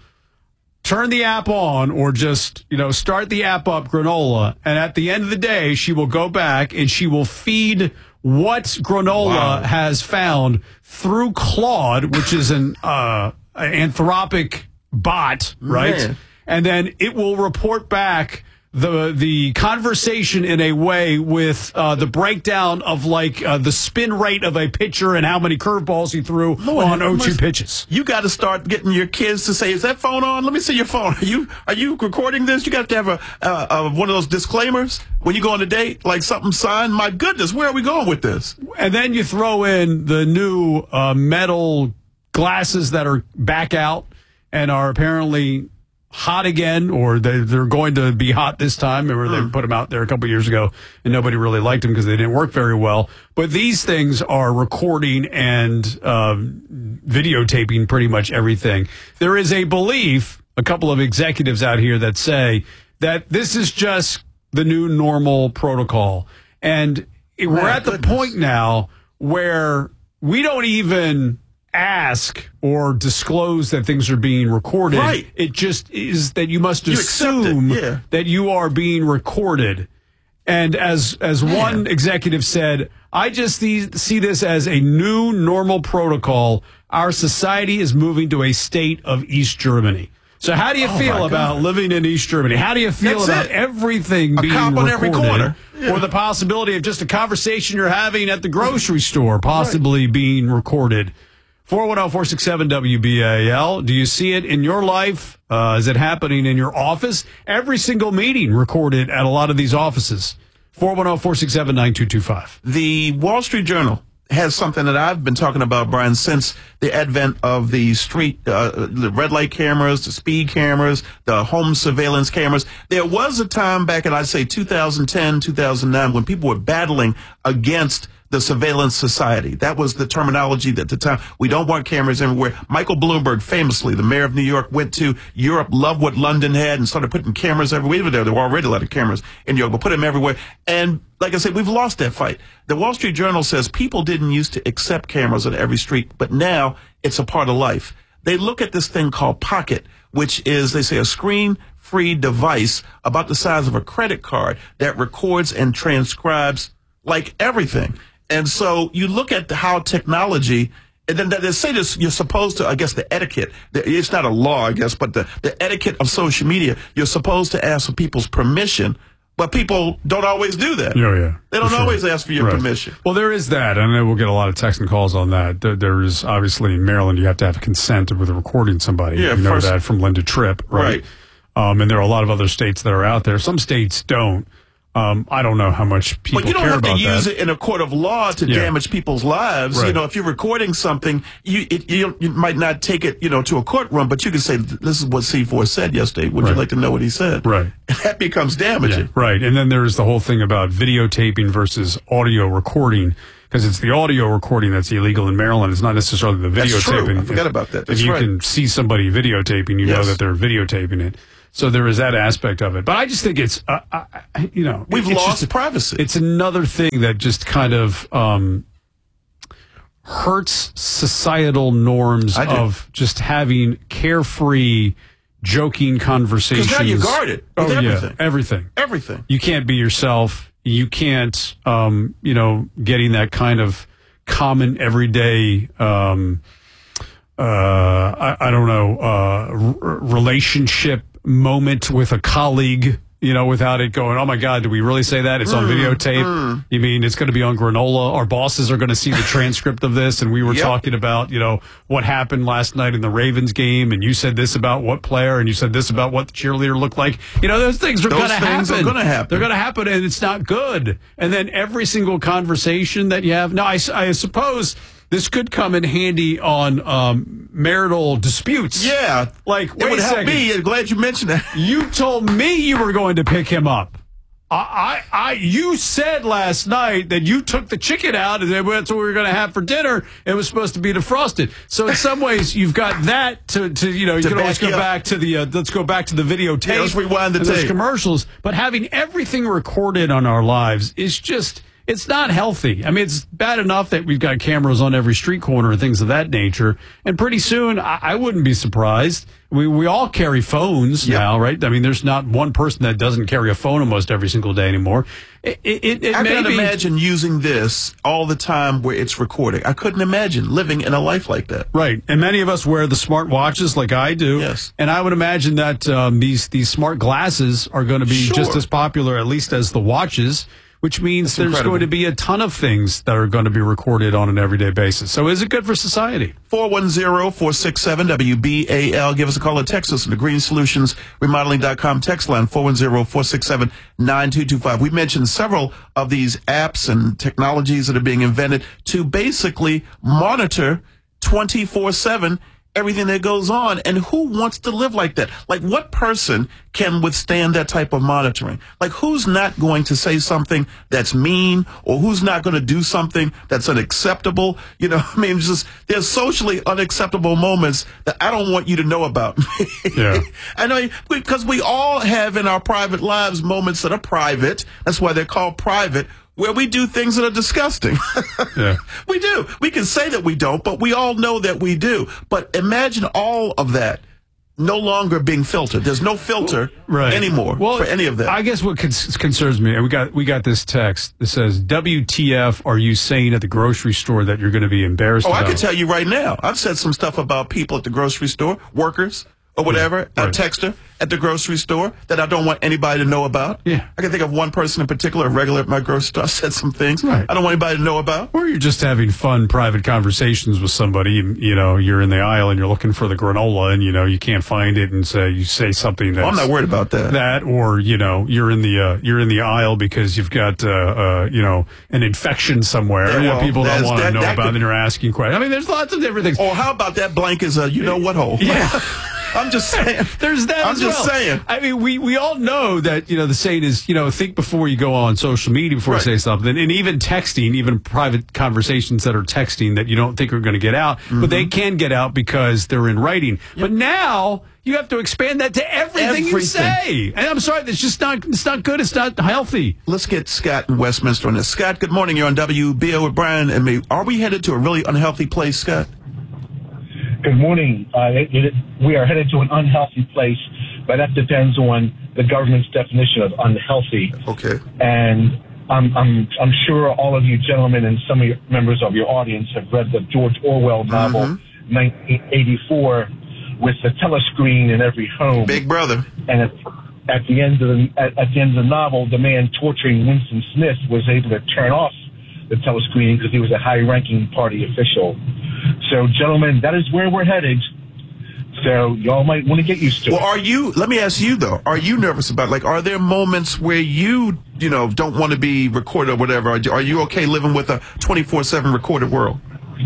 turn the app on, or just, you know, start the app up, Granola, and at the end of the day, she will go back and she will feed what Granola wow. has found through Claude, which is an uh, anthropic bot, right? Man. And then it will report back the the conversation in a way with uh, the breakdown of like uh, the spin rate of a pitcher and how many curveballs he threw Lord, on oh two pitches. You got to start getting your kids to say, "Is that phone on? Let me see your phone. Are you are you recording this?" You got to have a uh, uh, one of those disclaimers when you go on a date, like something signed. My goodness, where are we going with this? And then you throw in the new uh, metal glasses that are back out and are apparently hot again, or they, they're going to be hot this time. Remember, they put them out there a couple years ago, and nobody really liked them because they didn't work very well. But these things are recording and um, videotaping pretty much everything. There is a belief, a couple of executives out here that say that this is just the new normal protocol. And we're My at goodness. the point now where we don't even ask or disclose that things are being recorded. Right. It just is that you must you assume yeah. that you are being recorded. And as as Man. one executive said, I just see, see this as a new normal protocol. Our society is moving to a state of East Germany. So how do you oh feel about God. living in East Germany? How do you feel That's about it. everything a being cop recorded? on every corner. Yeah. Or the possibility of just a conversation you're having at the grocery store possibly right. being recorded? four one zero, four six seven, W B A L. Do you see it in your life? Uh, is it happening in your office? Every single meeting recorded at a lot of these offices. four one zero, four six seven, nine two two five. The Wall Street Journal has something that I've been talking about, Brian, since the advent of the street, uh, the red light cameras, the speed cameras, the home surveillance cameras. There was a time back in, I'd say, two thousand ten, two thousand nine, when people were battling against the surveillance society. That was the terminology at the time. We don't want cameras everywhere. Michael Bloomberg, famously, the mayor of New York, went to Europe, loved what London had, and started putting cameras everywhere. Even there, there were already a lot of cameras in New York, but put them everywhere. And like I said, we've lost that fight. The Wall Street Journal says people didn't used to accept cameras on every street, but now it's a part of life. They look at this thing called Pocket, which is, they say, a screen-free device about the size of a credit card that records and transcribes like everything. And so you look at the, how technology, and then they say this, you're supposed to, I guess, the etiquette, it's not a law, I guess, but the, the etiquette of social media, you're supposed to ask for people's permission, but people don't always do that. Oh, yeah. They don't sure. always ask for your right. permission. Well, there is that, and we'll get a lot of texts and calls on that. There, there is, obviously, in Maryland, you have to have consent with recording somebody. Yeah, you know first, that from Linda Tripp, right? right. Um, and there are a lot of other states that are out there. Some states don't. Um, I don't know how much people care about that. But you don't have to use it in a court of law to yeah. damage people's lives. Right. You know, if you're recording something, you, it, you you might not take it, you know, to a courtroom, but you can say, this is what C four said yesterday. Would right. you like to know what he said? Right. And that becomes damaging. Yeah, right. And then there's the whole thing about videotaping versus audio recording, because it's the audio recording that's illegal in Maryland. It's not necessarily the videotaping. That's true. I forgot if, about that. That's if you right. can see somebody videotaping, you yes. know that they're videotaping it. So there is that aspect of it. But I just think it's, uh, I, you know. We've it's lost just, privacy. It's another thing that just kind of um, hurts societal norms of just having carefree, joking conversations. Because now you're guarded with oh, everything. Yeah, everything. Everything. You can't be yourself. You can't, um, you know, getting that kind of common everyday um Uh, I, I don't know, uh, r- relationship moment with a colleague, you know, without it going, oh my God, do we really say that? It's on mm, videotape. Mm. You mean it's going to be on granola? Our bosses are going to see the transcript of this. And we were yep. talking about, you know, what happened last night in the Ravens game. And you said this about what player, and you said this about what the cheerleader looked like. You know, those things are going to happen. Those things are going to happen. They're going to happen, and it's not good. And then every single conversation that you have. Now, I, I suppose this could come in handy on um, marital disputes. Yeah. Like, wait it would a help second. me. I'm glad you mentioned that. You told me you were going to pick him up. I, I, I, you said last night that you took the chicken out and that's what we were going to have for dinner. It was supposed to be defrosted. So in some ways, you've got that to, to you know, you to can always go up. back to the, uh, let's go back to the videotape. Yeah, let's rewind the and tape. those commercials. But having everything recorded on our lives is just, it's not healthy. I mean, it's bad enough that we've got cameras on every street corner and things of that nature. And pretty soon, I, I wouldn't be surprised. We we all carry phones yep. now, right? I mean, there's not one person that doesn't carry a phone almost every single day anymore. It, it, it I may can't be, imagine using this all the time where it's recording. I couldn't imagine living in a life like that. Right. And many of us wear the smart watches like I do. Yes. And I would imagine that um, these, these smart glasses are going to be sure. just as popular, at least as the watches, which means That's there's incredible. going to be a ton of things that are going to be recorded on an everyday basis. So is it good for society? four one zero, four six seven, W B A L. Give us a call or text us on the green solutions remodeling dot com text line, four one zero, four six seven, nine two two five. We mentioned several of these apps and technologies that are being invented to basically monitor twenty-four seven everything that goes on. And who wants to live like that? Like, what person can withstand that type of monitoring? Like, who's not going to say something that's mean, or who's not going to do something that's unacceptable? You know, I mean, just there's socially unacceptable moments that I don't want you to know about. Yeah. I know, because we all have in our private lives moments that are private. That's why they're called private, where we do things that are disgusting. Yeah. We do. We can say that we don't, but we all know that we do. But imagine all of that no longer being filtered. There's no filter right. anymore well, for any of that. I guess what con- concerns me, and we got we got this text that says, W T F are you saying at the grocery store that you're going to be embarrassed Oh, about? I can tell you right now. I've said some stuff about people at the grocery store, workers, or whatever, right. a texter at the grocery store that I don't want anybody to know about. Yeah. I can think of one person in particular, a regular at my grocery store, said some things Right. I don't want anybody to know about. Or you're just having fun private conversations with somebody, and, you know, you're in the aisle and you're looking for the granola and, you know, you can't find it, and so you say something that's... Well, I'm not worried about that. That, or, you know, you're in the, uh, you're in the aisle because you've got, uh, uh, you know, an infection somewhere. Yeah, you know, well, people don't that's- want to that- know that about could- it, and you're asking questions. I mean, there's lots of different things. Or how about that blank is a you-know-what hole? Yeah. I'm just saying. There's that I'm as just well. saying. I mean, we, we all know that, you know, the saying is, you know, think before you go on social media before Right. you say something. And even texting, even private conversations that are texting that you don't think are going to get out, Mm-hmm. but they can get out because they're in writing. But now you have to expand that to everything, you Everything. say. And I'm sorry, it's just not, it's not good. It's not healthy. Let's get Scott in Westminster on this. Scott, good morning. You're on W B O with Brian and me. Are we headed to a really unhealthy place, Scott? Good morning. Uh, it, it, we are headed to an unhealthy place, but that depends on the government's definition of unhealthy. Okay. And I'm, I'm, I'm sure all of you gentlemen and some of your members of your audience have read the George Orwell novel, Mm-hmm. nineteen eighty-four, with the telescreen in every home. Big brother. And at, at the end of the at, at the end of the novel, the man torturing Winston Smith was able to turn off the telescreen because he was a high-ranking party official. So, gentlemen, that is where we're headed. So, y'all might want to get used to Well, it. are you, let me ask you though, are you nervous about, like, are there moments where you, you know, don't want to be recorded or whatever? Are you, are you okay living with a twenty-four seven recorded world?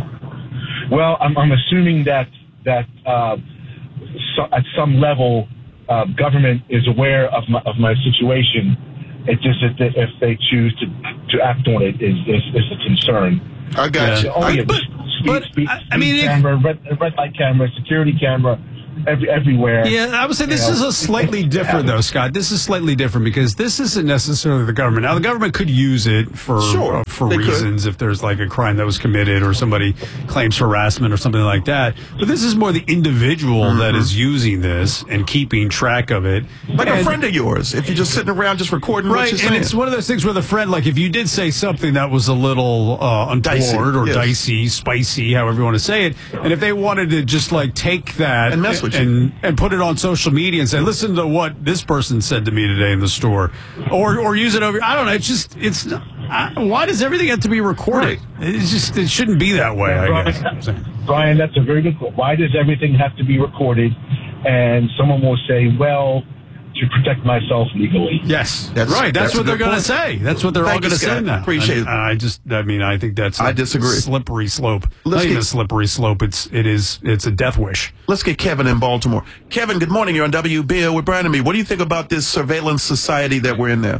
Well, I'm, I'm assuming that that uh, so, at some level, uh, government is aware of my, of my situation. It's just that they, if they choose to to act on it is is, is a concern. I got So, you. oh, I- yeah, but- speed, but, speed, I- I speed mean, it- camera, red, red light camera, security camera, every, everywhere. Yeah, I would say this You is know, a slightly different, though, Scott. This is slightly different because this isn't necessarily the government. Now, the government could use it for Sure, uh, for they could. reasons if there's like a crime that was committed or somebody claims harassment or something like that. But this is more the individual Mm-hmm. that is using this and keeping track of it. Like And- a friend of yours, if you're just sitting around just recording what Right, you're and saying. it's one of those things where the friend, like, if you did say something that was a little uh, untoward Dicey, or yes. dicey, spicy, however you want to say it, and if they wanted to just like take that And mess with you. and and put it on social media and say, listen to what this person said to me today in the store, or or use it over, I don't know, it's just it's. I, why does everything have to be recorded? It's just it shouldn't be that way. I guess. Brian, that's a very good question. Why does everything have to be recorded? And someone will say, well, to protect myself legally. Yes, That's- right. That's, that's a what they're good going to point. say. That's what they're Thank all going you, to say Scott. now. Appreciate and, it. I just, I mean, I think that's a I disagree. slippery slope. Let's Not even get- a slippery slope. It's it is it's a death wish. Let's get Kevin in Baltimore. Kevin, good morning. You're on W B O with Brian and me. What do you think about this surveillance society that we're in now?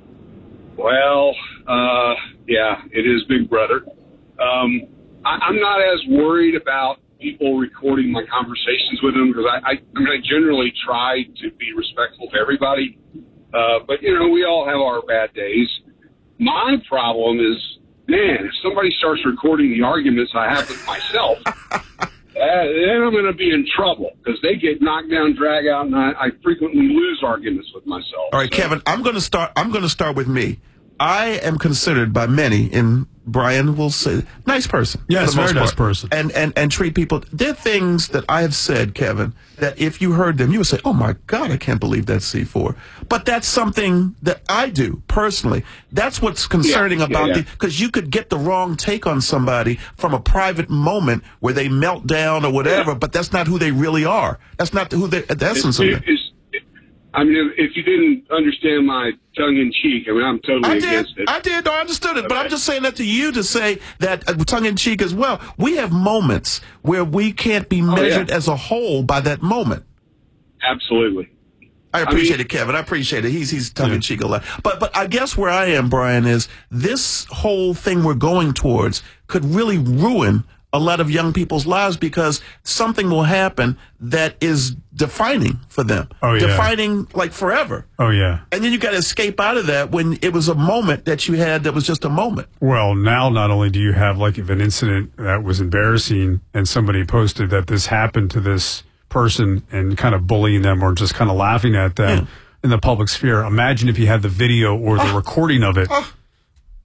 Well, uh, yeah, it is Big Brother. Um, I, I'm not as worried about people recording my conversations with them because I, I, I mean, I generally try to be respectful to everybody. Uh, but, you know, we all have our bad days. My problem is, man, if somebody starts recording the arguments I have with myself, uh, then I'm going to be in trouble because they get knocked down, drag out, and I, I frequently lose arguments with myself. All right, Kevin, I'm going to start. I'm going to start with me. I am considered by many, and Brian will say, nice person. Yes, for the most very nice part. person. And, and, and treat people. There are things that I have said, Kevin, that if you heard them, you would say, oh my God, I can't believe that's C four. But that's something that I do personally. That's what's concerning Yeah, about yeah, yeah. the, because you could get the wrong take on somebody from a private moment where they melt down or whatever, but that's not who they really are. That's not who they, the essence of It- them. it's- I mean, if, if you didn't understand my tongue-in-cheek, I mean, I'm totally I did. against it. I did. No, I understood it. But I'm just saying that to you to say that uh, tongue-in-cheek as well. We have moments where we can't be measured yeah. as a whole by that moment. Absolutely. I appreciate I mean- it, Kevin. I appreciate it. He's he's tongue-in-cheek a lot. But but I guess where I am, Brian, is this whole thing we're going towards could really ruin a lot of young people's lives because something will happen that is defining for them. Oh, yeah. Defining like forever. Oh yeah. And then you got to escape out of that when it was a moment that you had that was just a moment. Well, now not only do you have like if an incident that was embarrassing and somebody posted that this happened to this person and kind of bullying them or just kind of laughing at them Yeah. in the public sphere. Imagine if you had the video or the Oh. recording of it. Oh.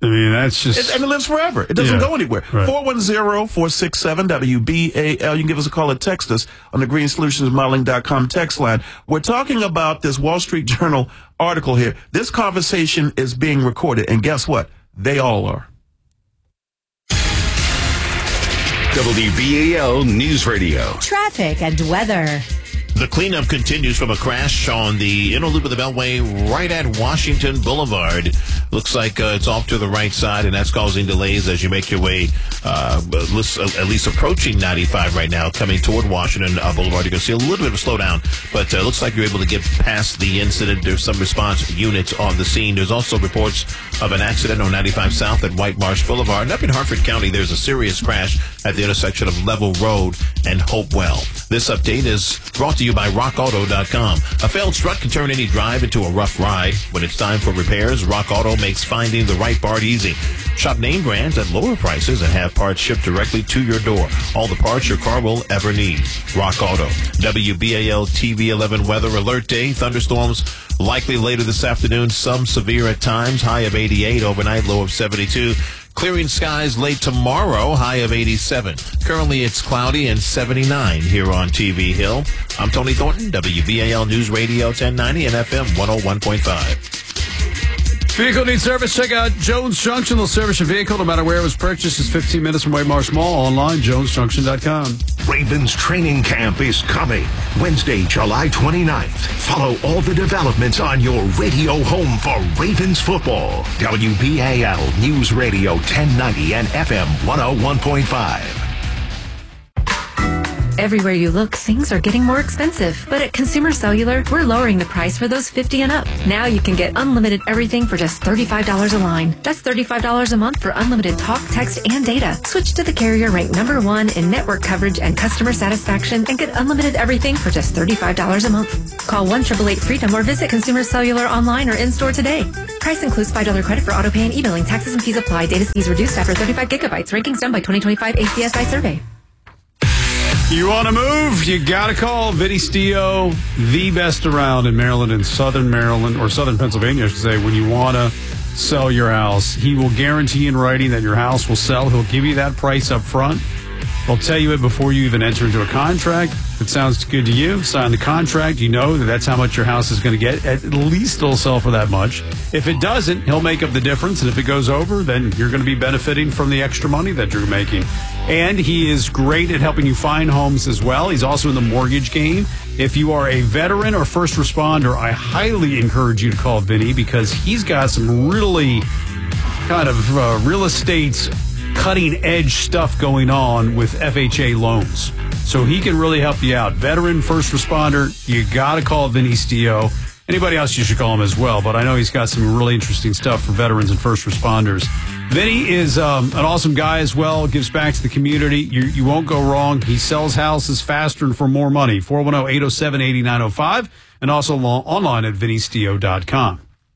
I mean, that's just... It, and it lives forever. It doesn't Yeah. go anywhere. Right. four one zero, four six seven, W B A L. You can give us a call or text us on the green solutions modeling dot com text line. We're talking about this Wall Street Journal article here. This conversation is being recorded, and guess what? They all are. W B A L News Radio. Traffic and weather. The cleanup continues from a crash on the inner loop of the Beltway right at Washington Boulevard. Looks like uh, it's off to the right side, and that's causing delays as you make your way, uh, at least approaching ninety-five right now, coming toward Washington uh, Boulevard. You're going to see a little bit of a slowdown, but uh, looks like you're able to get past the incident. There's some response units on the scene. There's also reports of an accident on ninety-five South at White Marsh Boulevard. And up in Hartford County, there's a serious crash at the intersection of Level Road and Hopewell. This update is brought to you by rock auto dot com. A failed strut can turn any drive into a rough ride. When it's time for repairs, Rock Auto makes finding the right part easy. Shop name brands at lower prices and have parts shipped directly to your door. All the parts your car will ever need. Rock Auto. W B A L T V eleven weather alert day. Thunderstorms likely later this afternoon. Some severe at times. High of eighty-eight overnight, low of seventy-two. Clearing skies late tomorrow, high of eighty-seven. Currently, it's cloudy and seventy-nine here on T V Hill. I'm Tony Thornton, W B A L News Radio ten ninety and F M one oh one point five. Vehicle needs service? Check out Jones Junction. They'll service your vehicle no matter where it was purchased. It's fifteen minutes from White Marsh Mall. Online, jones junction dot com. Ravens training camp is coming Wednesday, July twenty-ninth. Follow all the developments on your radio home for Ravens football. W B A L News Radio ten ninety and F M one oh one point five. Everywhere you look, things are getting more expensive. But at Consumer Cellular, we're lowering the price for those fifty and up. Now you can get unlimited everything for just thirty-five dollars a line. That's thirty-five dollars a month for unlimited talk, text, and data. Switch to the carrier ranked number one in network coverage and customer satisfaction and get unlimited everything for just thirty-five dollars a month. Call one eight eight eight freedom or visit Consumer Cellular online or in-store today. Price includes five dollars credit for auto pay and e-billing. Taxes and fees apply. Data speeds reduced after thirty-five gigabytes. Rankings done by twenty twenty-five A C S I survey. You want to move? You got to call Vinny Stio, the best around in Maryland and Southern Maryland, or Southern Pennsylvania, I should say, when you want to sell your house. He will guarantee in writing that your house will sell. He'll give you that price up front. He'll tell you it before you even enter into a contract. If it sounds good to you, sign the contract. You know that that's how much your house is going to get. At least it'll sell for that much. If it doesn't, he'll make up the difference. And if it goes over, then you're going to be benefiting from the extra money that you're making. And he is great at helping you find homes as well. He's also in the mortgage game. If you are a veteran or first responder, I highly encourage you to call Vinny because he's got some really kind of uh, real estate cutting edge stuff going on with F H A loans. So he can really help you out. Veteran, first responder, you got to call Vinny Stio. Anybody else, you should call him as well. But I know he's got some really interesting stuff for veterans and first responders. Vinny is um, an awesome guy as well, gives back to the community. You, you won't go wrong. He sells houses faster and for more money. four one zero, eight zero seven, eight nine zero five and also online at vinny stio dot com.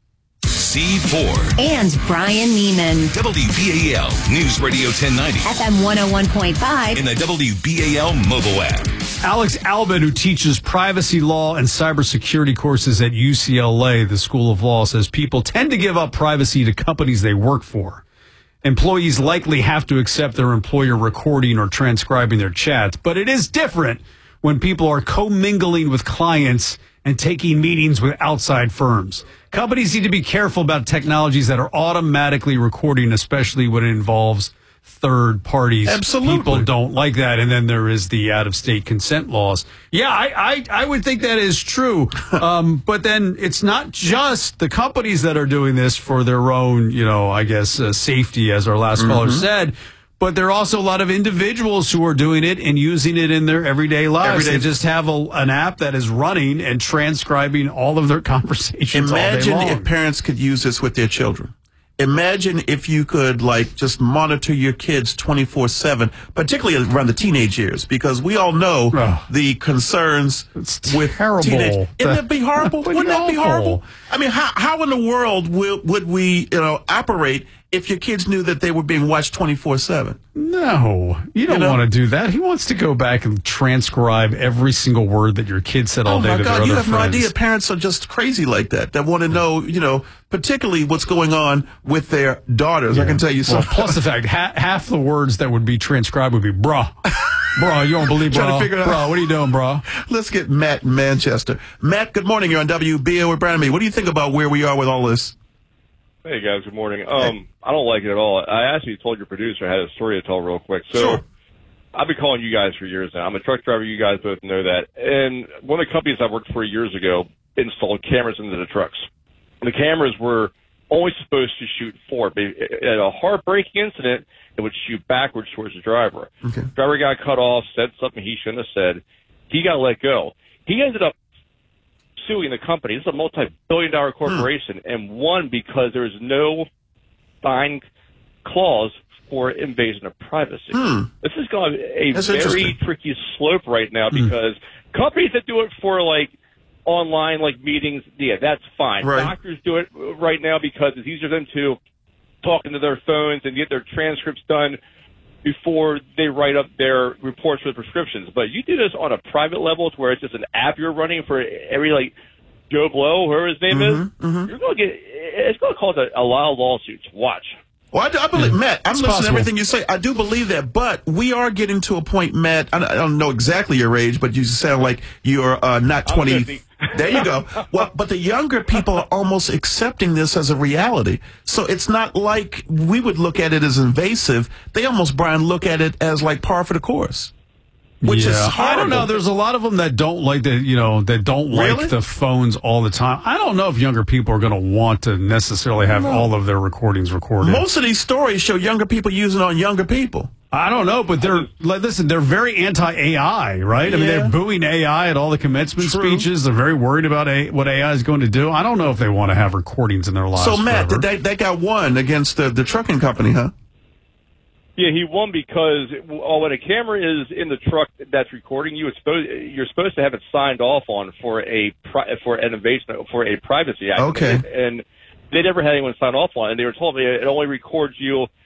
C four. And Brian Neiman. W B A L News Radio ten ninety. F M one oh one point five. In the W B A L mobile app. Alex Albin, who teaches privacy law and cybersecurity courses at U C L A, the School of Law, says people tend to give up privacy to companies they work for. Employees likely have to accept their employer recording or transcribing their chats, but it is different when people are commingling with clients and taking meetings with outside firms. Companies need to be careful about technologies that are automatically recording, especially when it involves third parties. Absolutely. People don't like that. And then there is the out-of-state consent laws. Yeah, I, I, I would think that is true. um, but then it's not just the companies that are doing this for their own, you know, I guess, uh, safety, as our last mm-hmm. caller said. But there are also a lot of individuals who are doing it and using it in their everyday lives. Everyday. They just have a, an app that is running and transcribing all of their conversations Imagine all day long. if parents could use this with their children. Imagine if you could, like, just monitor your kids twenty-four seven, particularly around the teenage years, because we all know oh. the concerns it's with terrible. teenage. Wouldn't that be horrible? Wouldn't that be horrible? I mean, how how in the world will, would we, you know, operate if your kids knew that they were being watched twenty-four seven? No, you don't You know? want to do that. He wants to go back and transcribe every single word that your kid said all Oh day my to their God, other you have friends. no idea. Parents are just crazy like that. That want to know, you know, particularly what's going on with their daughters. I can tell you Well, something. plus the fact, ha- half the words that would be transcribed would be bruh. Bruh, you don't believe, Trying bruh. to figure it out. Bruh, what are you doing, bruh? Let's get Matt in Manchester. Matt, good morning. You're on W B A with Brandon Me. What do you think about where we are with all this? Hey guys, good morning. Um, I don't like it at all. I actually told your producer I had a story to tell real quick. So Sure. I've been calling you guys for years now. I'm a truck driver. You guys both know that. And one of the companies I worked for years ago installed cameras into the trucks. The cameras were only supposed to shoot forward. But at a heartbreaking incident, it would shoot backwards towards the driver. Okay. Driver got cut off, said something he shouldn't have said. He got let go. He ended up suing the company. This is a multi-billion dollar corporation, hmm. and won because there is no fine clause for invasion of privacy. Hmm. This is going to be a That's very tricky slope right now because hmm. companies that do it for like online like meetings, yeah, that's fine. Right. Doctors do it right now because it's easier for them to talk into their phones and get their transcripts done before they write up their reports for the prescriptions. But you do this on a private level to where it's just an app you're running for every, like, Joe Blow, whoever his name mm-hmm, is, mm-hmm. you're going to get, it's going to cause a, a lot of lawsuits. Watch. Well, I, do, I believe, Matt, I'm It's listening possible. to everything you say. I do believe that, but we are getting to a point, Matt, I don't, I don't know exactly your age, but you sound like you're uh, not I'm twenty. fifty. There you go. Well, but the younger people are almost accepting this as a reality. So it's not like we would look at it as invasive. They almost, Brian, look at it as like par for the course. Which yeah, is I don't know. horrible. There's a lot of them that don't like the, you know, that don't Really? like the phones all the time. I don't know if younger people are going to want to necessarily have No. all of their recordings recorded. Most of these stories show younger people using it on younger people. I don't know, but they're like, listen, they're very anti-A I, right? I mean, Yeah. they're booing A I at all the commencement True. speeches. They're very worried about a, what A I is going to do. I don't know if they want to have recordings in their lives. So, Matt, forever. they, they got one against the, the trucking company, huh? Yeah, he won because well, when a camera is in the truck that's recording you, it's supposed, you're supposed to have it signed off on for a pri- for an invasion for a privacy act. Okay. And they never had anyone sign off on it. And they were told me it only records you